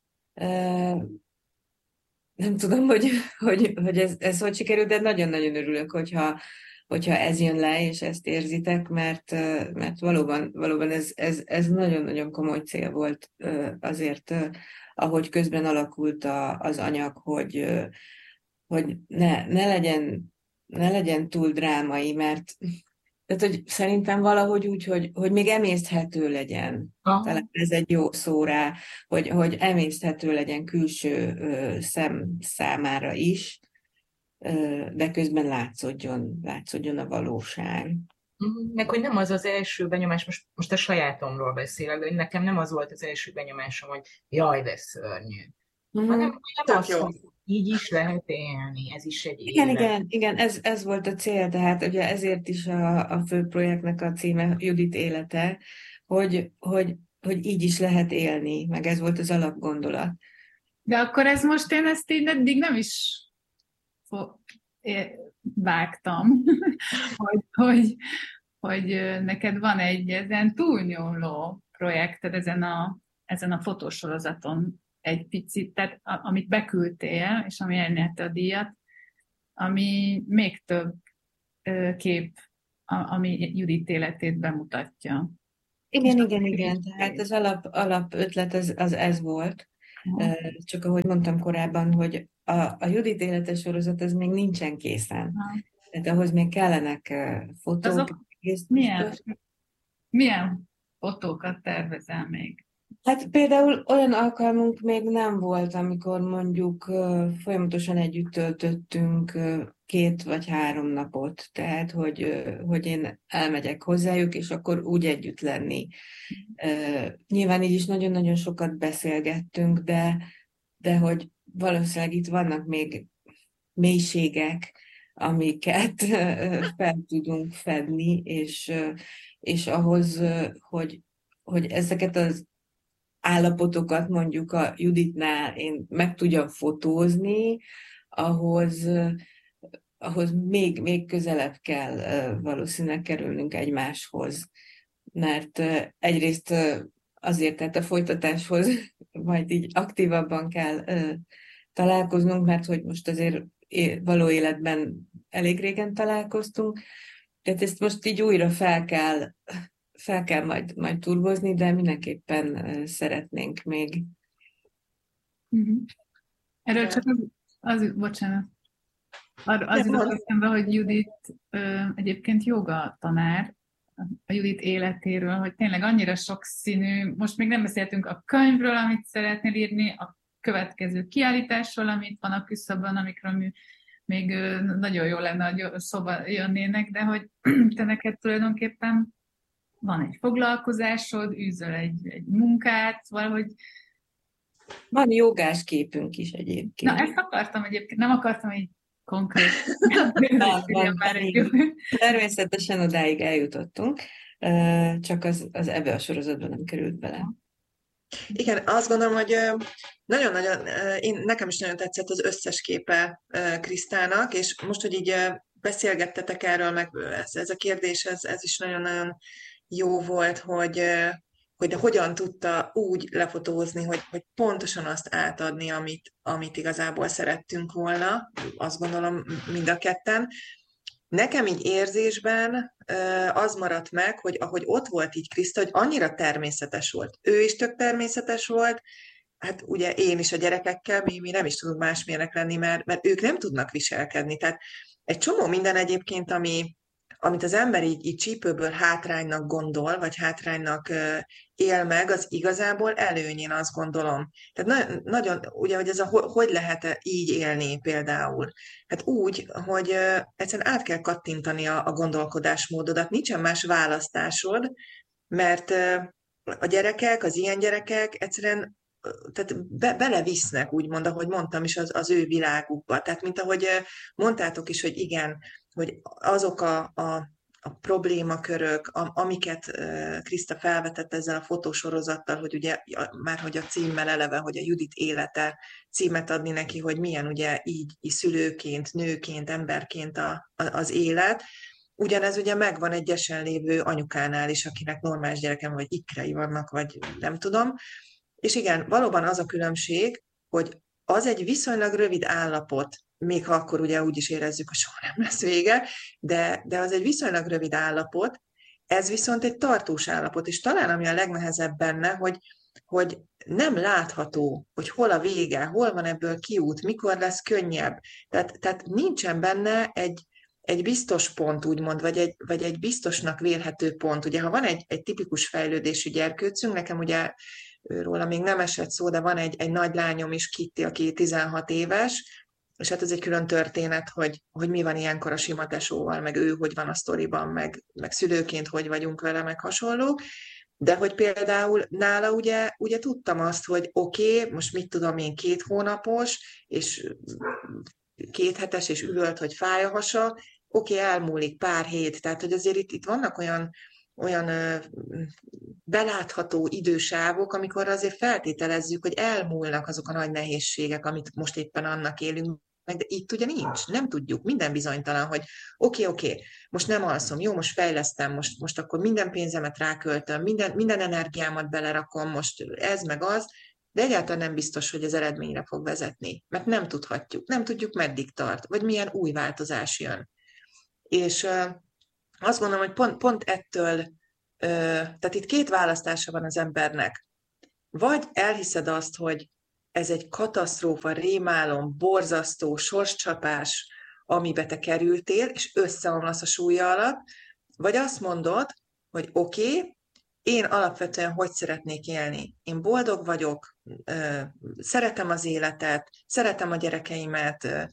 Nem tudom, hogy, hogy, hogy ez, ez hogy sikerült, de nagyon-nagyon örülök, hogyha, hogyha ez jön le, és ezt érzitek, mert, mert valóban, valóban ez, ez, ez nagyon-nagyon komoly cél volt azért, ahogy közben alakult a, az anyag, hogy, hogy ne, ne, legyen, ne legyen túl drámai, mert tehát, hogy szerintem valahogy úgy, hogy, hogy még emészthető legyen. Aha. Talán ez egy jó szó rá, hogy, hogy emészthető legyen külső ö, szem számára is, ö, de közben látszódjon, látszódjon a valóság. Meg hogy nem az az első benyomás, most, most a sajátomról beszélek, de nekem nem az volt az első benyomásom, hogy jaj, de szörnyű. Mm-hmm. Hanem nem az, hogy így is lehet élni, ez is egy igen, élet. Igen, igen, ez, ez volt a cél, tehát ugye ezért is a, a fő projektnek a címe Judit élete, hogy, hogy, hogy így is lehet élni, meg ez volt az alapgondolat. De akkor ez most én ezt így eddig nem is vágtam, hogy, hogy, hogy neked van egy ezen túlnyúló projekted ezen a, ezen a fotósorozaton egy picit, tehát a, amit beküldtél, és ami elnyerte a díjat, ami még több ö, kép, a, ami Judit életét bemutatja. Igen, igen, igen. Tehát az alap, alap ötlet az, az ez volt. Aha. Csak ahogy mondtam korábban, hogy a, a Judit élete sorozat az még nincsen készen. Aha. Tehát ahhoz még kellenek uh, fotók. Azok egész milyen, biztos. milyen fotókat tervezel még? Hát például olyan alkalmunk még nem volt, amikor mondjuk uh, folyamatosan együtt töltöttünk uh, két vagy három napot. Tehát, hogy, uh, hogy én elmegyek hozzájuk, és akkor úgy együtt lenni. Uh, nyilván így is nagyon-nagyon sokat beszélgettünk, de, de hogy valószínűleg itt vannak még mélységek, amiket uh, fel tudunk fedni, és, uh, és ahhoz, uh, hogy, hogy ezeket az állapotokat mondjuk a Juditnál én meg tudjam fotózni, ahhoz, uh, ahhoz még, még közelebb kell uh, valószínűleg kerülnünk egymáshoz. Mert uh, egyrészt uh, azért, tehát a folytatáshoz majd így aktívabban kell uh, találkoznunk, mert hogy most azért é- való életben elég régen találkoztunk, tehát ezt most így újra fel kell, fel kell majd, majd turbozni, de mindenképpen uh, szeretnénk még. Uh-huh. Erről csak az, az bocsánat, Ar, az jutott eszembe, hogy Judit ö, egyébként joga tanár, a Judit életéről, hogy tényleg annyira sokszínű, most még nem beszéltünk a könyvről, amit szeretnél írni, a következő kiállításról, amit van a küszöbön, amikről mi még ö, nagyon jó lenne, hogy szóba jönnének, de hogy te neked tulajdonképpen van egy foglalkozásod, űzöl egy, egy munkát, valahogy. Van jogás képünk is egyébként. Na, ezt akartam egyébként, nem akartam egy konkrét. Van, van, van. Természetesen odáig eljutottunk, csak az, az ebbe a sorozatban nem került bele. Igen, azt gondolom, hogy nagyon-nagyon, én, nekem is nagyon tetszett az összes képe Krisztának, és most, hogy így beszélgettetek erről, meg ez, ez a kérdés, ez, ez is nagyon-nagyon jó volt, hogy, hogy de hogyan tudta úgy lefotózni, hogy, hogy pontosan azt átadni, amit, amit igazából szerettünk volna, azt gondolom mind a ketten. Nekem így érzésben az maradt meg, hogy ahogy ott volt így Kriszta, hogy annyira természetes volt. Ő is tök természetes volt, hát ugye én is a gyerekekkel, mi, mi nem is tudunk másmilyenek lenni, mert, mert ők nem tudnak viselkedni. Tehát egy csomó minden egyébként, ami, amit az ember így, így csípőből hátránynak gondol, vagy hátránynak él meg, az igazából előny, én azt gondolom. Tehát na, nagyon, ugye, hogy ez a hogy lehet így élni például? Hát úgy, hogy egyszerűen át kell kattintani a, a gondolkodásmódodat, nincsen más választásod, mert a gyerekek, az ilyen gyerekek egyszerűen tehát be, belevisznek, úgymond, ahogy mondtam is, az, az ő világukba. Tehát, mint ahogy mondtátok is, hogy igen, hogy azok a, a, a problémakörök, a, amiket Kriszta felvetett ezzel a fotósorozattal, hogy ugye már hogy a címmel eleve, hogy a Judit élete címet adni neki, hogy milyen ugye így, így szülőként, nőként, emberként a, a, az élet. Ugyanez ugye megvan egy gyesen lévő anyukánál is, akinek normális gyerekem, vagy ikrei vannak, vagy nem tudom. És igen, valóban az a különbség, hogy az egy viszonylag rövid állapot, még ha akkor ugye úgy is érezzük, hogy soha nem lesz vége, de, de az egy viszonylag rövid állapot, ez viszont egy tartós állapot, és talán ami a legnehezebb benne, hogy, hogy nem látható, hogy hol a vége, hol van ebből kiút, mikor lesz könnyebb. Tehát, tehát nincsen benne egy, egy biztos pont, úgymond, vagy egy, vagy egy biztosnak vélhető pont. Ugye, ha van egy, egy tipikus fejlődésű gyerkőcünk, nekem ugye róla még nem esett szó, de van egy, egy nagy lányom is, Kitty, aki tizenhat éves, és hát ez egy külön történet, hogy, hogy mi van ilyenkor a sima tesóval, meg ő hogy van a sztoriban, meg, meg szülőként hogy vagyunk vele, meg hasonlók. De hogy például nála ugye, ugye tudtam azt, hogy oké, okay, most mit tudom én, két hónapos, és két hetes, és üvölt, hogy fáj a hasa, oké, okay, elmúlik pár hét, tehát hogy azért itt, itt vannak olyan olyan ö, belátható idősávok, amikor azért feltételezzük, hogy elmúlnak azok a nagy nehézségek, amit most éppen annak élünk, meg, de itt ugye nincs, nem tudjuk, minden bizonytalan, hogy oké, okay, oké, okay, most nem alszom, jó, most fejlesztem, most, most akkor minden pénzemet ráköltöm, minden, minden energiámat belerakom, most ez meg az, de egyáltalán nem biztos, hogy az eredményre fog vezetni, mert nem tudhatjuk, nem tudjuk, meddig tart, vagy milyen új változás jön. És uh, azt gondolom, hogy pont, pont ettől, uh, tehát itt két választása van az embernek. Vagy elhiszed azt, hogy ez egy katasztrófa, rémálom, borzasztó, sorscsapás, amibe te kerültél, és összeomlasz a súlya alatt, vagy azt mondod, hogy oké, okay, én alapvetően hogy szeretnék élni. Én boldog vagyok, szeretem az életet, szeretem a gyerekeimet,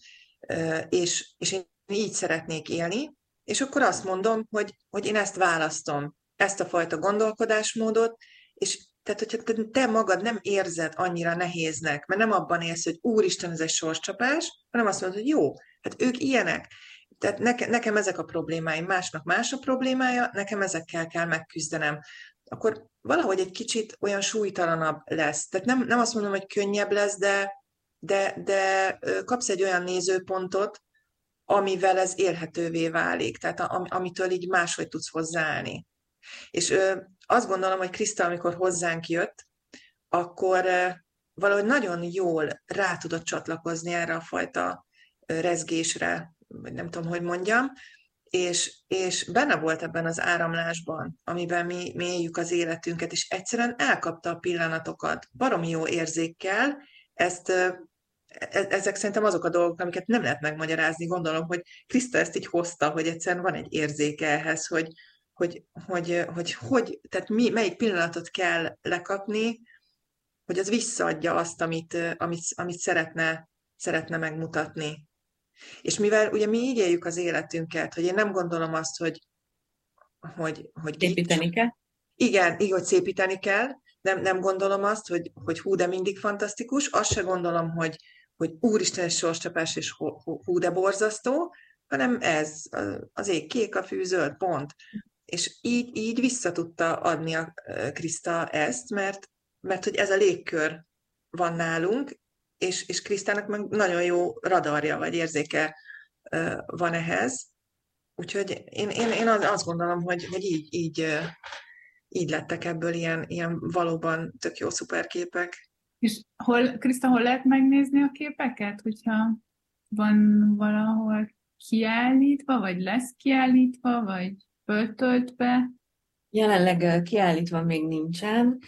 és, és én így szeretnék élni, és akkor azt mondom, hogy, hogy én ezt választom, ezt a fajta gondolkodásmódot, és tehát, hogyha te magad nem érzed annyira nehéznek, mert nem abban élsz, hogy úristen, ez egy sorscsapás, hanem azt mondod, hogy jó, hát ők ilyenek. Tehát nekem, nekem ezek a problémáim, másnak más a problémája, nekem ezekkel kell megküzdenem. Akkor valahogy egy kicsit olyan súlytalanabb lesz. Tehát nem, nem azt mondom, hogy könnyebb lesz, de, de, de kapsz egy olyan nézőpontot, amivel ez élhetővé válik, tehát am, amitől így máshogy tudsz hozzáállni. És ö, azt gondolom, hogy Kriszta, amikor hozzánk jött, akkor ö, valahogy nagyon jól rá tudott csatlakozni erre a fajta ö, rezgésre, vagy nem tudom, hogy mondjam, és, és benne volt ebben az áramlásban, amiben mi, mi éljük az életünket, és egyszerűen elkapta a pillanatokat, baromi jó érzékkel, ezt, ö, ezek szerintem azok a dolgok, amiket nem lehet megmagyarázni. Gondolom, hogy Kriszta ezt így hozta, hogy egyszerűen van egy érzéke ehhez, hogy hogy, hogy, hogy, hogy tehát mi, melyik pillanatot kell lekapni, hogy az visszaadja azt, amit, amit, amit szeretne, szeretne megmutatni. És mivel ugye mi így éljük az életünket, hogy én nem gondolom azt, hogy, hogy, hogy Építeni kell? Igen, így, hogy szépíteni kell. Nem, nem gondolom azt, hogy, hogy hú, de mindig fantasztikus. Azt se gondolom, hogy, hogy úristen, egy sorscsapás, és hú, de borzasztó, hanem ez, az ég kék, a fű zöld, pont. És így, így vissza tudta adni a Kriszta ezt, mert, mert hogy ez a légkör van nálunk, és, és Krisztának meg nagyon jó radarja, vagy érzéke van ehhez. Úgyhogy én, én, én azt gondolom, hogy, hogy így, így, így lettek ebből ilyen, ilyen valóban tök jó szuperképek. És hol, Kriszta, hol lehet megnézni a képeket, hogyha van valahol kiállítva, vagy lesz kiállítva, vagy föltöltve? Jelenleg kiállítva még nincsen.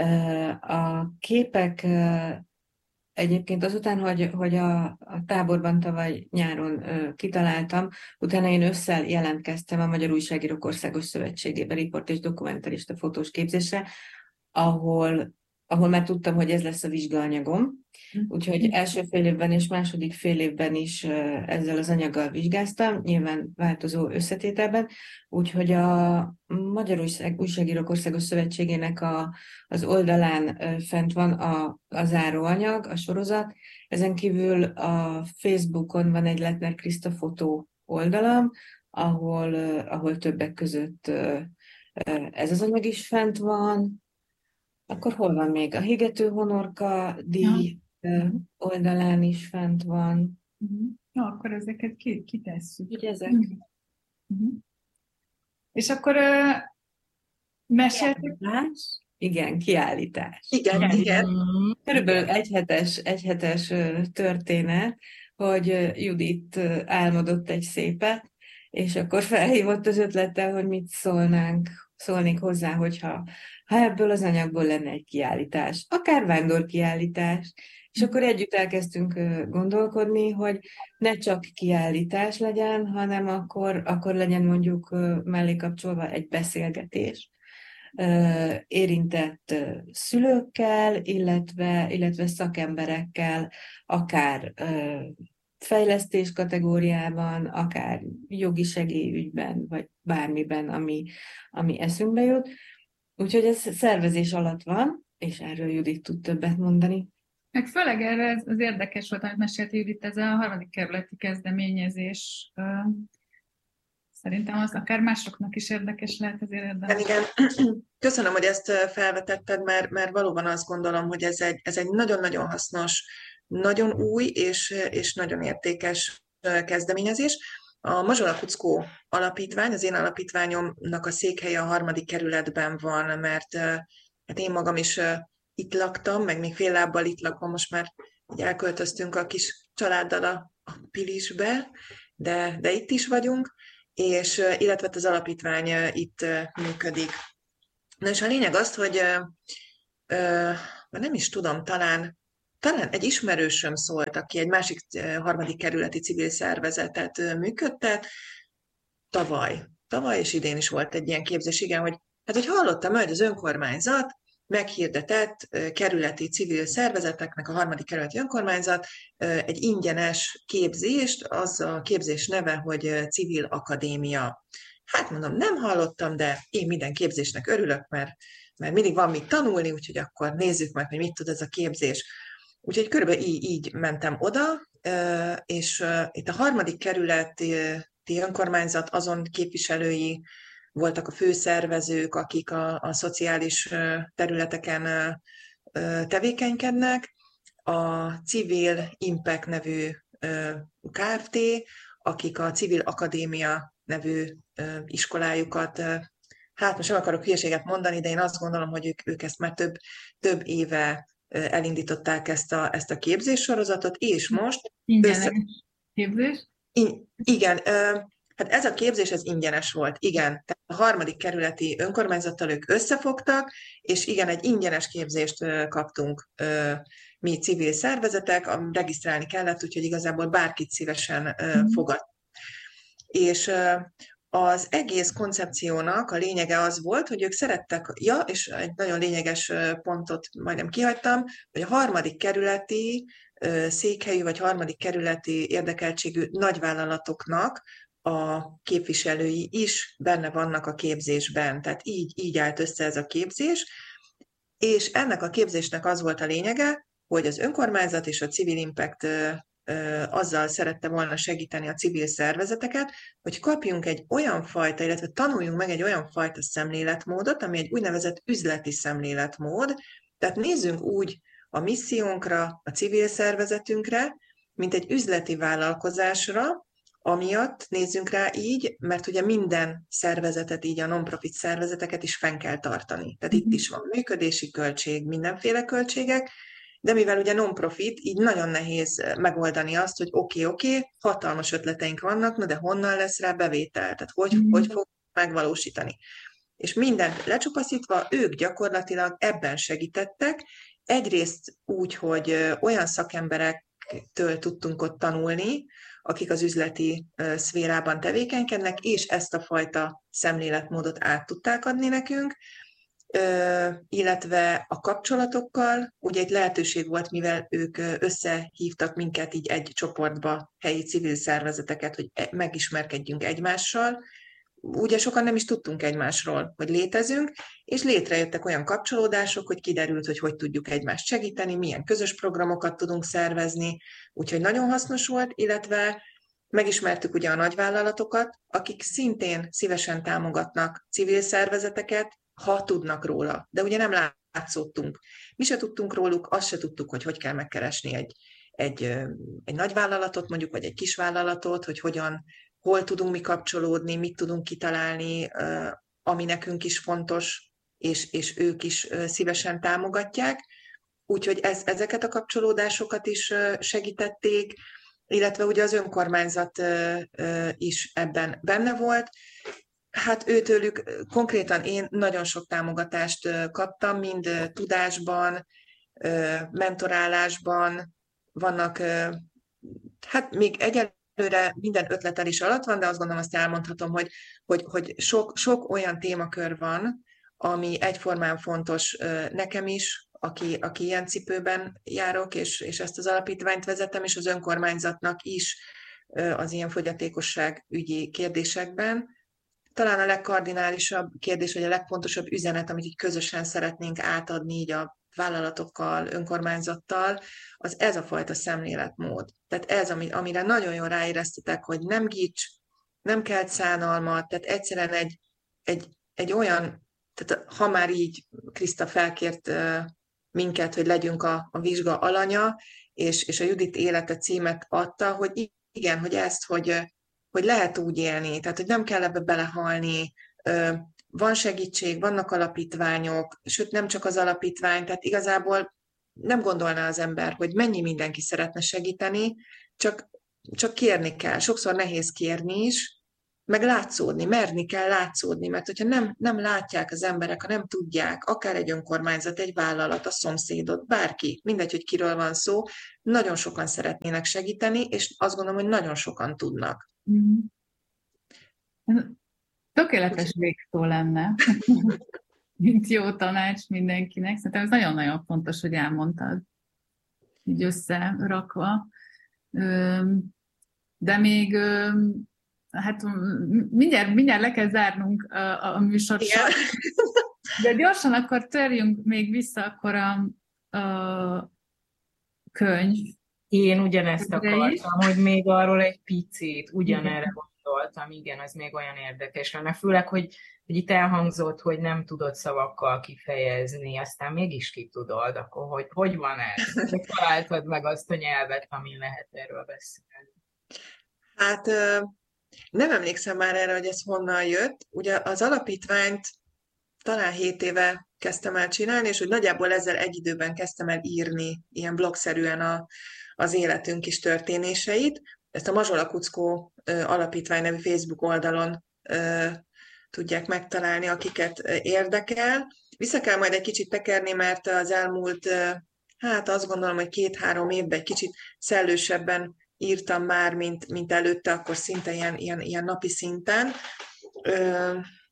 A képek egyébként azután, hogy, hogy a, a táborban tavaly nyáron kitaláltam, utána én ősszel jelentkeztem a Magyar Újságírók Országos Szövetségébe riport és dokumentarista fotós képzésre, ahol, ahol már tudtam, hogy ez lesz a vizsgaanyagom. Úgyhogy első fél évben és második fél évben is ezzel az anyaggal vizsgáztam, nyilván változó összetételben, úgyhogy a Magyar Újságírók Országos Szövetségének a, az oldalán fent van a, a záróanyag, a sorozat. Ezen kívül a Facebookon van egy Lettner Kriszta fotó oldalam, ahol, ahol többek között ez az anyag is fent van. Akkor hol van még? A Higető Honorka díj ja. oldalán is fent van. Uh-huh. Jó, akkor ezeket kitesszük. Így ezek. Uh-huh. És akkor uh, meséltek? Igen, kiállítás. Igen, igen. igen. Körülbelül egyhetes, egyhetes történet, hogy Judit álmodott egy szépet, és akkor felhívott az ötlettel, hogy mit szólnánk, szólnék hozzá, hogyha ha ebből az anyagból lenne egy kiállítás, akár vándorkiállítás, és akkor együtt elkezdtünk gondolkodni, hogy ne csak kiállítás legyen, hanem akkor, akkor legyen mondjuk mellé kapcsolva egy beszélgetés érintett szülőkkel, illetve, illetve szakemberekkel, akár fejlesztés kategóriában, akár jogi segélyügyben, vagy bármiben, ami, ami eszünkbe jut. Úgyhogy ez szervezés alatt van, és erről Judit tud többet mondani. Meg főleg erre az érdekes volt, amit mesélt Judit, ez a harmadik kerületi kezdeményezés. Szerintem az akár másoknak is érdekes lehet, azért érdemes. Igen, köszönöm, hogy ezt felvetetted, mert, mert valóban azt gondolom, hogy ez egy, ez egy nagyon-nagyon hasznos nagyon új és, és nagyon értékes kezdeményezés. A Mazsola Kuckó Alapítvány, az én alapítványomnak a székhelye a harmadik kerületben van, mert hát én magam is itt laktam, meg még fél lábbal itt lakom, most már elköltöztünk a kis családdal a, a Pilisbe, de, de itt is vagyunk, és illetve az alapítvány itt működik. Na és a lényeg az, hogy ö, nem is tudom, talán, talán egy ismerősöm szólt, aki egy másik harmadik kerületi civil szervezetet működtet, tavaly. Tavaly és idén is volt egy ilyen képzés, igen, hogy hát, hogy hallottam, hogy az önkormányzat meghirdetett kerületi civil szervezeteknek, a harmadik kerületi önkormányzat egy ingyenes képzést, az a képzés neve, hogy Civil Akadémia. Hát mondom, nem hallottam, de én minden képzésnek örülök, mert, mert mindig van mit tanulni, úgyhogy akkor nézzük meg, hogy mit tud ez a képzés. Úgyhogy körülbelül így, így mentem oda, és itt a harmadik kerületi önkormányzat azon képviselői voltak a főszervezők, akik a, a szociális területeken tevékenykednek, a Civil Impact nevű Kft., akik a Civil Akadémia nevű iskolájukat, hát most nem akarok hülyeséget mondani, de én azt gondolom, hogy ők, ők ezt már több, több éve elindították ezt a, ezt a képzéssorozatot, és most... Ingyenes össze... képzés? In, igen, hát ez a képzés, ez ingyenes volt, igen. Tehát a harmadik kerületi önkormányzattal ők összefogtak, és igen, egy ingyenes képzést kaptunk mi civil szervezetek, regisztrálni kellett, úgyhogy igazából bárkit szívesen fogad. És az egész koncepciónak a lényege az volt, hogy ők szerettek, ja, és egy nagyon lényeges pontot majdnem kihagytam, hogy a harmadik kerületi székhelyű vagy harmadik kerületi érdekeltségű nagyvállalatoknak a képviselői is benne vannak a képzésben. Tehát így, így állt össze ez a képzés, és ennek a képzésnek az volt a lényege, hogy az önkormányzat és a Civil Impact azzal szerette volna segíteni a civil szervezeteket, hogy kapjunk egy olyan fajta, illetve tanuljunk meg egy olyan fajta szemléletmódot, ami egy úgynevezett üzleti szemléletmód, tehát nézzünk úgy a missziónkra, a civil szervezetünkre, mint egy üzleti vállalkozásra, amiatt nézzünk rá így, mert ugye minden szervezetet, így a non-profit szervezeteket is fenn kell tartani. Tehát itt is van működési költség, mindenféle költségek, de mivel ugye non-profit, így nagyon nehéz megoldani azt, hogy oké, okay, oké, okay, hatalmas ötleteink vannak, na de honnan lesz rá bevétel? Tehát hogy, mm. hogy fog megvalósítani? És mindent lecsupaszítva, ők gyakorlatilag ebben segítettek, egyrészt úgy, hogy olyan szakemberektől tudtunk ott tanulni, akik az üzleti szférában tevékenykednek, és ezt a fajta szemléletmódot át tudták adni nekünk, illetve a kapcsolatokkal, ugye egy lehetőség volt, mivel ők összehívtak minket így egy csoportba, helyi civil szervezeteket, hogy megismerkedjünk egymással. Ugye sokan nem is tudtunk egymásról, hogy létezünk, és létrejöttek olyan kapcsolódások, hogy kiderült, hogy hogy tudjuk egymást segíteni, milyen közös programokat tudunk szervezni, úgyhogy nagyon hasznos volt, illetve megismertük ugye a nagyvállalatokat, akik szintén szívesen támogatnak civil szervezeteket, ha tudnak róla, de ugye nem látszottunk. Mi se tudtunk róluk, azt se tudtuk, hogy hogy kell megkeresni egy, egy, egy nagyvállalatot, mondjuk, vagy egy kisvállalatot, hogy hogyan, hol tudunk mi kapcsolódni, mit tudunk kitalálni, ami nekünk is fontos, és, és ők is szívesen támogatják. Úgyhogy ez, ezeket a kapcsolódásokat is segítették, illetve ugye az önkormányzat is ebben benne volt. Hát őtőlük konkrétan én nagyon sok támogatást kaptam, mind tudásban, mentorálásban, vannak, hát még egyelőre minden ötletelés alatt van, de azt gondolom, azt elmondhatom, hogy, hogy, hogy sok, sok olyan témakör van, ami egyformán fontos nekem is, aki, aki ilyen cipőben járok, és, és ezt az alapítványt vezetem, és az önkormányzatnak is az ilyen fogyatékosság ügyi kérdésekben. Talán a legkardinálisabb kérdés, vagy a legfontosabb üzenet, amit így közösen szeretnénk átadni így a vállalatokkal, önkormányzattal, az ez a fajta szemléletmód. Tehát ez, amire nagyon jól ráéreztetek, hogy nem gics, nem kelt szánalmat, tehát egyszerűen egy, egy, egy olyan, tehát ha már így Kriszta felkért minket, hogy legyünk a, a vizsga alanya, és, és a Judit élete címet adta, hogy igen, hogy ezt, hogy, hogy lehet úgy élni, tehát hogy nem kell ebbe belehalni, van segítség, vannak alapítványok, sőt nem csak az alapítvány, tehát igazából nem gondolná az ember, hogy mennyi mindenki szeretne segíteni, csak, csak kérni kell. Sokszor nehéz kérni is, meg látszódni, merni kell látszódni, mert hogyha nem, nem látják az emberek, ha nem tudják, akár egy önkormányzat, egy vállalat, a szomszédot, bárki, mindegy, hogy kiről van szó, nagyon sokan szeretnének segíteni, és azt gondolom, hogy nagyon sokan tudnak. Tökéletes végszó lenne, mint jó tanács mindenkinek. Szerintem ez nagyon-nagyon fontos, hogy elmondtad, így összerakva. De még hát mindjárt, mindjárt le kell zárnunk a, a műsort. De gyorsan akkor törjünk még vissza akkor a, a könyv. Én ugyanezt akartam, hogy még arról egy picit, ugyanerre gondoltam, igen, az még olyan érdekes lenne. Főleg, hogy, hogy itt elhangzott, hogy nem tudod szavakkal kifejezni, aztán mégis ki tudod, akkor hogy, hogy van ez? Hogy találtad meg azt a nyelvet, amin lehet erről beszélni? Hát nem emlékszem már erre, hogy ez honnan jött. Ugye az alapítványt talán hét éve kezdtem el csinálni, és hogy nagyjából ezzel egy időben kezdtem el írni ilyen blogszerűen a, az életünk kis történéseit. Ezt a Mazsola Kuckó Alapítvány nevű Facebook oldalon ö, tudják megtalálni, akiket érdekel. Vissza kell majd egy kicsit tekerni, mert az elmúlt, ö, hát azt gondolom, hogy két-három évben egy kicsit szellősebben írtam már, mint, mint előtte, akkor szinte ilyen, ilyen, ilyen napi szinten. Ö,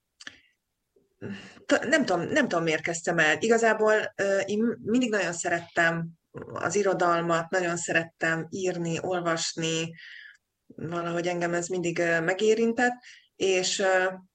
nem, tudom, nem tudom, miért kezdtem el. Igazából ö, én mindig nagyon szerettem az irodalmat, nagyon szerettem írni, olvasni, valahogy engem ez mindig megérintett, és,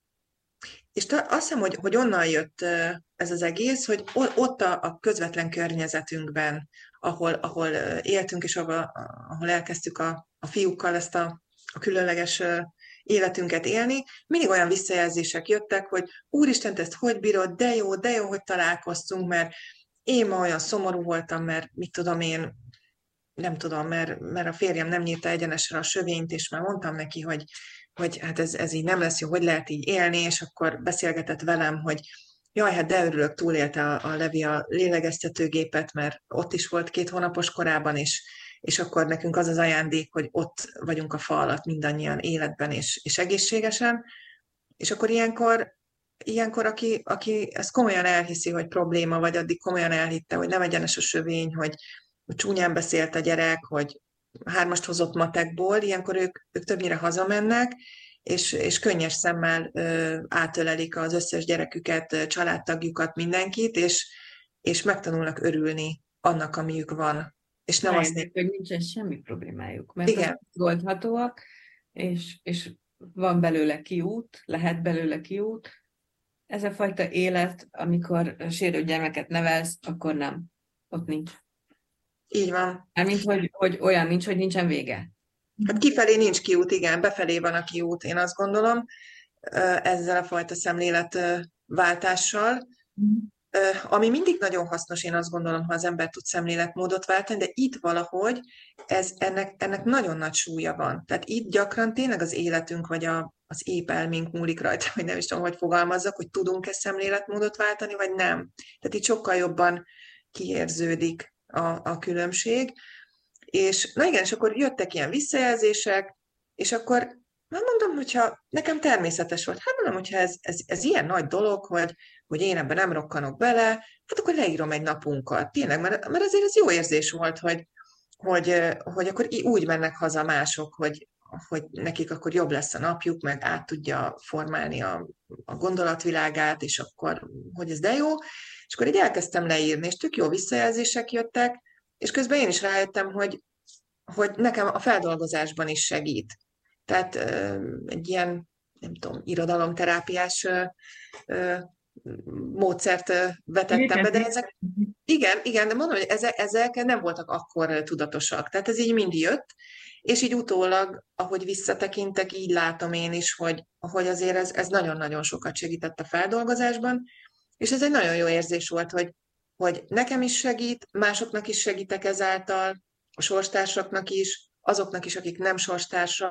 és azt hiszem, hogy, hogy onnan jött ez az egész, hogy ott a, a közvetlen környezetünkben, ahol, ahol éltünk, és ahol, ahol elkezdtük a, a fiúkkal ezt a, a különleges életünket élni, mindig olyan visszajelzések jöttek, hogy úristen, te ezt hogy bírod, de jó, de jó, hogy találkoztunk, mert én ma olyan szomorú voltam, mert mit tudom én, nem tudom, mert, mert a férjem nem nyírta egyenesre a sövényt, és már mondtam neki, hogy, hogy hát ez, ez így nem lesz jó, hogy lehet így élni, és akkor beszélgetett velem, hogy jaj, hát de örülök, túlélte a, a Levi a lélegeztetőgépet, mert ott is volt két hónapos korában, és, és akkor nekünk az az ajándék, hogy ott vagyunk a fa alatt mindannyian életben és, és egészségesen, és akkor ilyenkor, ilyenkor aki, aki ezt komolyan elhiszi, hogy probléma, vagy addig komolyan elhitte, hogy nem egyenes a sövény, hogy hogy csúnyán beszélt a gyerek, hogy hármast hozott matekból, ilyenkor ők, ők többnyire hazamennek, és, és könnyes szemmel ö, átölelik az összes gyereküket, családtagjukat, mindenkit, és, és megtanulnak örülni annak, amiük van. És nem azt nézik, hogy nincsen semmi problémájuk, mert igen. Goldhatóak, és, és van belőle kiút, lehet belőle kiút. Ez a fajta élet, amikor sérült gyermeket nevelsz, akkor nem. Ott nincs. Így van. Mármint, hogy, hogy olyan nincs, hogy nincsen vége. Hát kifelé nincs kiút, igen, befelé van a kiút, én azt gondolom, ezzel a fajta szemléletváltással, ami mindig nagyon hasznos, én azt gondolom, ha az ember tud szemléletmódot váltani, de itt valahogy ez, ennek, ennek nagyon nagy súlya van. Tehát itt gyakran tényleg az életünk, vagy a, az épp elménk múlik rajta, vagy nem is tudom, hogy fogalmazzak, hogy tudunk-e szemléletmódot váltani, vagy nem. Tehát itt sokkal jobban kiérződik A, a különbség, és na igen, és akkor jöttek ilyen visszajelzések, és akkor már mondom, hogyha nekem természetes volt, hát mondom, hogyha ez, ez, ez ilyen nagy dolog, hogy, hogy én ebben nem rokkanok bele, hát akkor leírom egy napunkat. Tényleg, mert, mert azért ez jó érzés volt, hogy, hogy, hogy akkor úgy mennek haza mások, hogy, hogy nekik akkor jobb lesz a napjuk, meg át tudja formálni a, a gondolatvilágát, és akkor, hogy ez de jó. És akkor így elkezdtem leírni, és tök jó visszajelzések jöttek, és közben én is rájöttem, hogy, hogy nekem a feldolgozásban is segít. Tehát egy ilyen, nem tudom, irodalomterápiás módszert vetettem be, de ezek, igen, igen, de mondom, hogy ezek, ezek nem voltak akkor tudatosak. Tehát ez így mind jött, és így utólag, ahogy visszatekintek, így látom én is, hogy, hogy azért ez, ez nagyon-nagyon sokat segített a feldolgozásban, és ez egy nagyon jó érzés volt, hogy, hogy nekem is segít, másoknak is segítek ezáltal, a sorstársaknak is, azoknak is, akik nem sorstársak,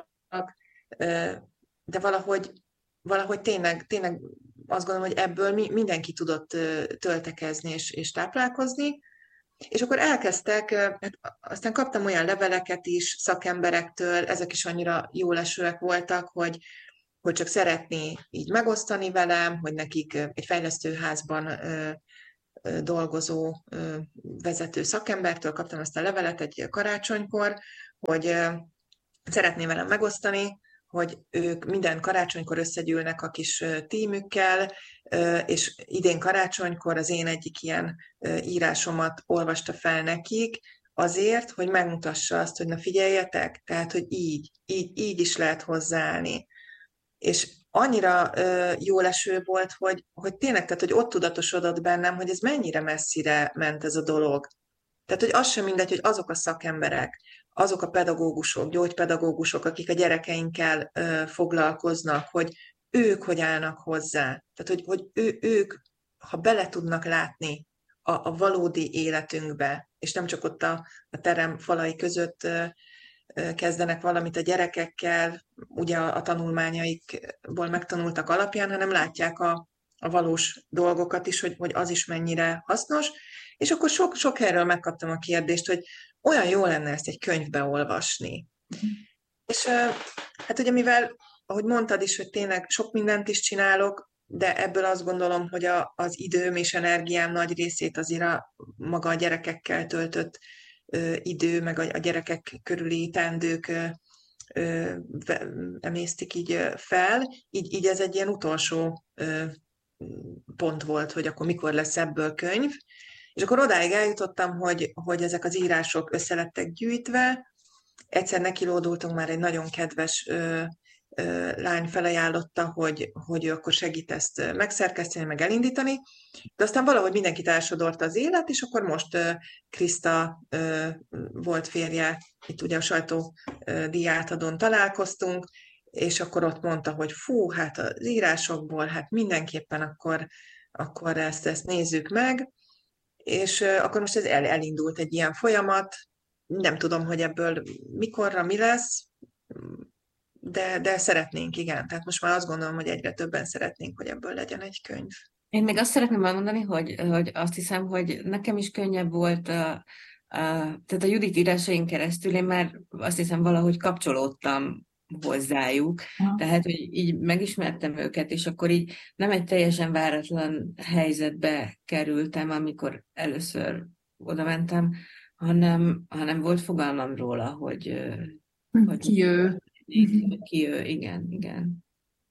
de valahogy, valahogy tényleg, tényleg azt gondolom, hogy ebből mi, mindenki tudott töltekezni és, és táplálkozni. És akkor elkezdtek, hát aztán kaptam olyan leveleket is szakemberektől, ezek is annyira jólesőek voltak, hogy, hogy csak szeretné így megosztani velem, hogy nekik egy fejlesztőházban dolgozó vezető szakembertől kaptam ezt a levelet egy karácsonykor, hogy szeretné velem megosztani, hogy ők minden karácsonykor összegyűlnek a kis tímükkel, és idén karácsonykor az én egyik ilyen írásomat olvasta fel nekik, azért, hogy megmutassa azt, hogy na figyeljetek, tehát, hogy így, így, így is lehet hozzáállni. És annyira jóleső volt, hogy, hogy tényleg, tehát, hogy ott tudatosodott bennem, hogy ez mennyire messzire ment ez a dolog. Tehát, hogy az sem mindegy, hogy azok a szakemberek, azok a pedagógusok, gyógypedagógusok, akik a gyerekeinkkel ö, foglalkoznak, hogy ők hogy állnak hozzá. Tehát, hogy, hogy ő, ők, ha bele tudnak látni a, a valódi életünkbe, és nem csak ott a, a terem falai között ö, ö, kezdenek valamit a gyerekekkel, ugye a, a tanulmányaikból megtanultak alapján, hanem látják a, a valós dolgokat is, hogy, hogy az is mennyire hasznos. És akkor sok, sok erről megkaptam a kérdést, hogy olyan jó lenne ezt egy könyvbe olvasni. Mm. És hát ugye mivel, ahogy mondtad is, hogy tényleg sok mindent is csinálok, de ebből azt gondolom, hogy a, az időm és energiám nagy részét azért a maga a gyerekekkel töltött ö, idő, meg a, a gyerekek körüli teendők ö, ö, emésztik így fel. Így, így ez egy ilyen utolsó ö, pont volt, hogy akkor mikor lesz ebből könyv. És akkor odáig eljutottam, hogy, hogy ezek az írások összelettek gyűjtve. Egyszer nekilódultunk, már egy nagyon kedves ö, ö, lány felajánlotta, hogy, hogy ő akkor segít ezt megszerkeszteni, meg elindítani. De aztán valahogy mindenkit elsodort az élet, és akkor most ö, Kriszta ö, volt férje, itt ugye a sajtódíjátadón találkoztunk, és akkor ott mondta, hogy fú, hát az írásokból, hát mindenképpen akkor, akkor ezt, ezt nézzük meg. És akkor most ez el, elindult egy ilyen folyamat, nem tudom, hogy ebből mikorra mi lesz, de, de szeretnénk, igen. Tehát most már azt gondolom, hogy egyre többen szeretnénk, hogy ebből legyen egy könyv. Én még azt szeretném elmondani, hogy, hogy azt hiszem, hogy nekem is könnyebb volt, a, a, tehát a Judit írásain keresztül én már azt hiszem valahogy kapcsolódtam hozzájuk, ha. Tehát, hogy így megismertem őket, és akkor így nem egy teljesen váratlan helyzetbe kerültem, amikor először oda mentem, hanem, hanem volt fogalmam róla, hogy, hogy ki ő. Ki ő, igen, igen.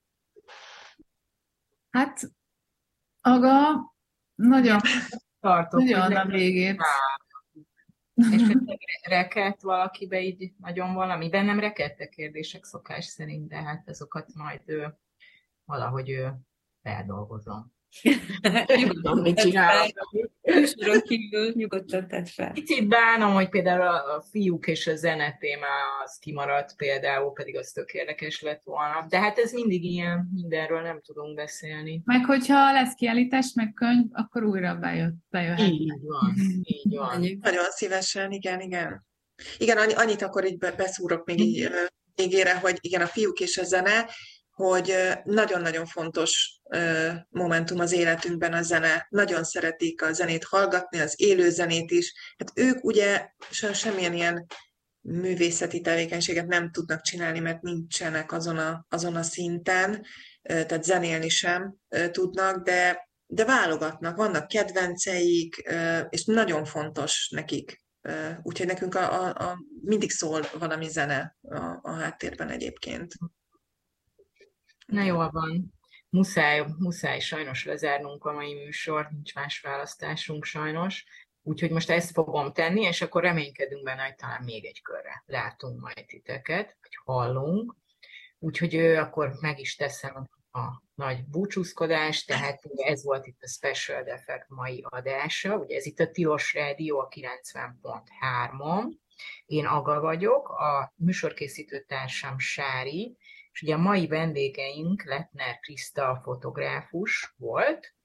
Hát, Aga nagyon tartok, nagyon a végét. És hogy rekedt valakibe így nagyon valami, de nem rekedtek kérdések szokás szerint, de hát azokat majd ő, valahogy ő feldolgozom. Nyugodtan mit csinálok. Műsoron kívül nyugodtan tett fel. Kicsit bánom, hogy például a fiúk és a zene téma az kimaradt például, pedig az tök érdekes lett volna. De hát ez mindig ilyen, mindenről nem tudunk beszélni. Meg hogyha lesz kiállítás, meg könyv, akkor újra bejött, bejöhet. Így van, így van. Nagyon szívesen, igen, igen. Igen, annyit akkor így beszúrok még így végére, hogy igen, a fiúk és a zene, hogy nagyon-nagyon fontos momentum az életünkben a zene. Nagyon szeretik a zenét hallgatni, az élő zenét is. Hát ők ugye semmilyen ilyen művészeti tevékenységet nem tudnak csinálni, mert nincsenek azon a, azon a szinten, tehát zenélni sem tudnak, de, de válogatnak, vannak kedvenceik, és nagyon fontos nekik. Úgyhogy nekünk a, a, a, mindig szól valami zene a, a háttérben egyébként. Na jól van. Muszáj, muszáj sajnos lezárnunk a mai műsort, nincs más választásunk sajnos. Úgyhogy most ezt fogom tenni, és akkor reménykedünk benne, hogy talán még egy körre látunk majd titeket, vagy hallunk. Úgyhogy ő, akkor meg is teszem a nagy búcsúzkodást, tehát ez volt itt a Special Defect mai adása. Ugye ez itt a Tilos Rádió a kilencven pont három. Én Aga vagyok, a műsorkészítő társam Sári, és ugye a mai vendégeink Lettner Kriszta fotográfus volt,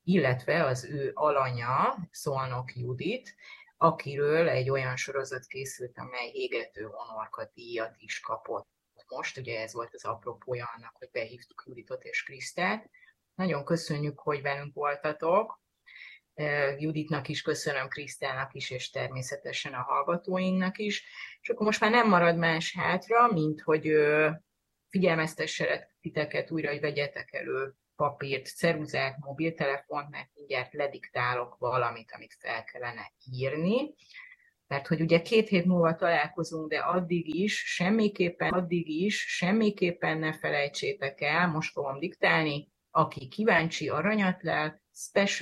illetve az ő alanya, Szolnok Judit, akiről egy olyan sorozat készült, amely Égető Honorka díjat is kapott. Most ugye ez volt az apropója annak, hogy behívtuk Juditot és Krisztát. Nagyon köszönjük, hogy velünk voltatok. Juditnak is köszönöm, Krisztának is, és természetesen a hallgatóinknak is. És akkor most már nem marad más hátra, mint hogy figyelmeztesselek titeket újra, hogy vegyetek elő papírt, ceruzát, mobiltelefont, mert mindjárt lediktálok valamit, amit fel kellene írni. Mert hogy ugye két hét múlva találkozunk, de addig is, semmiképpen, addig is, semmiképpen ne felejtsétek el, most fogom diktálni, aki kíváncsi, aranyat lel, special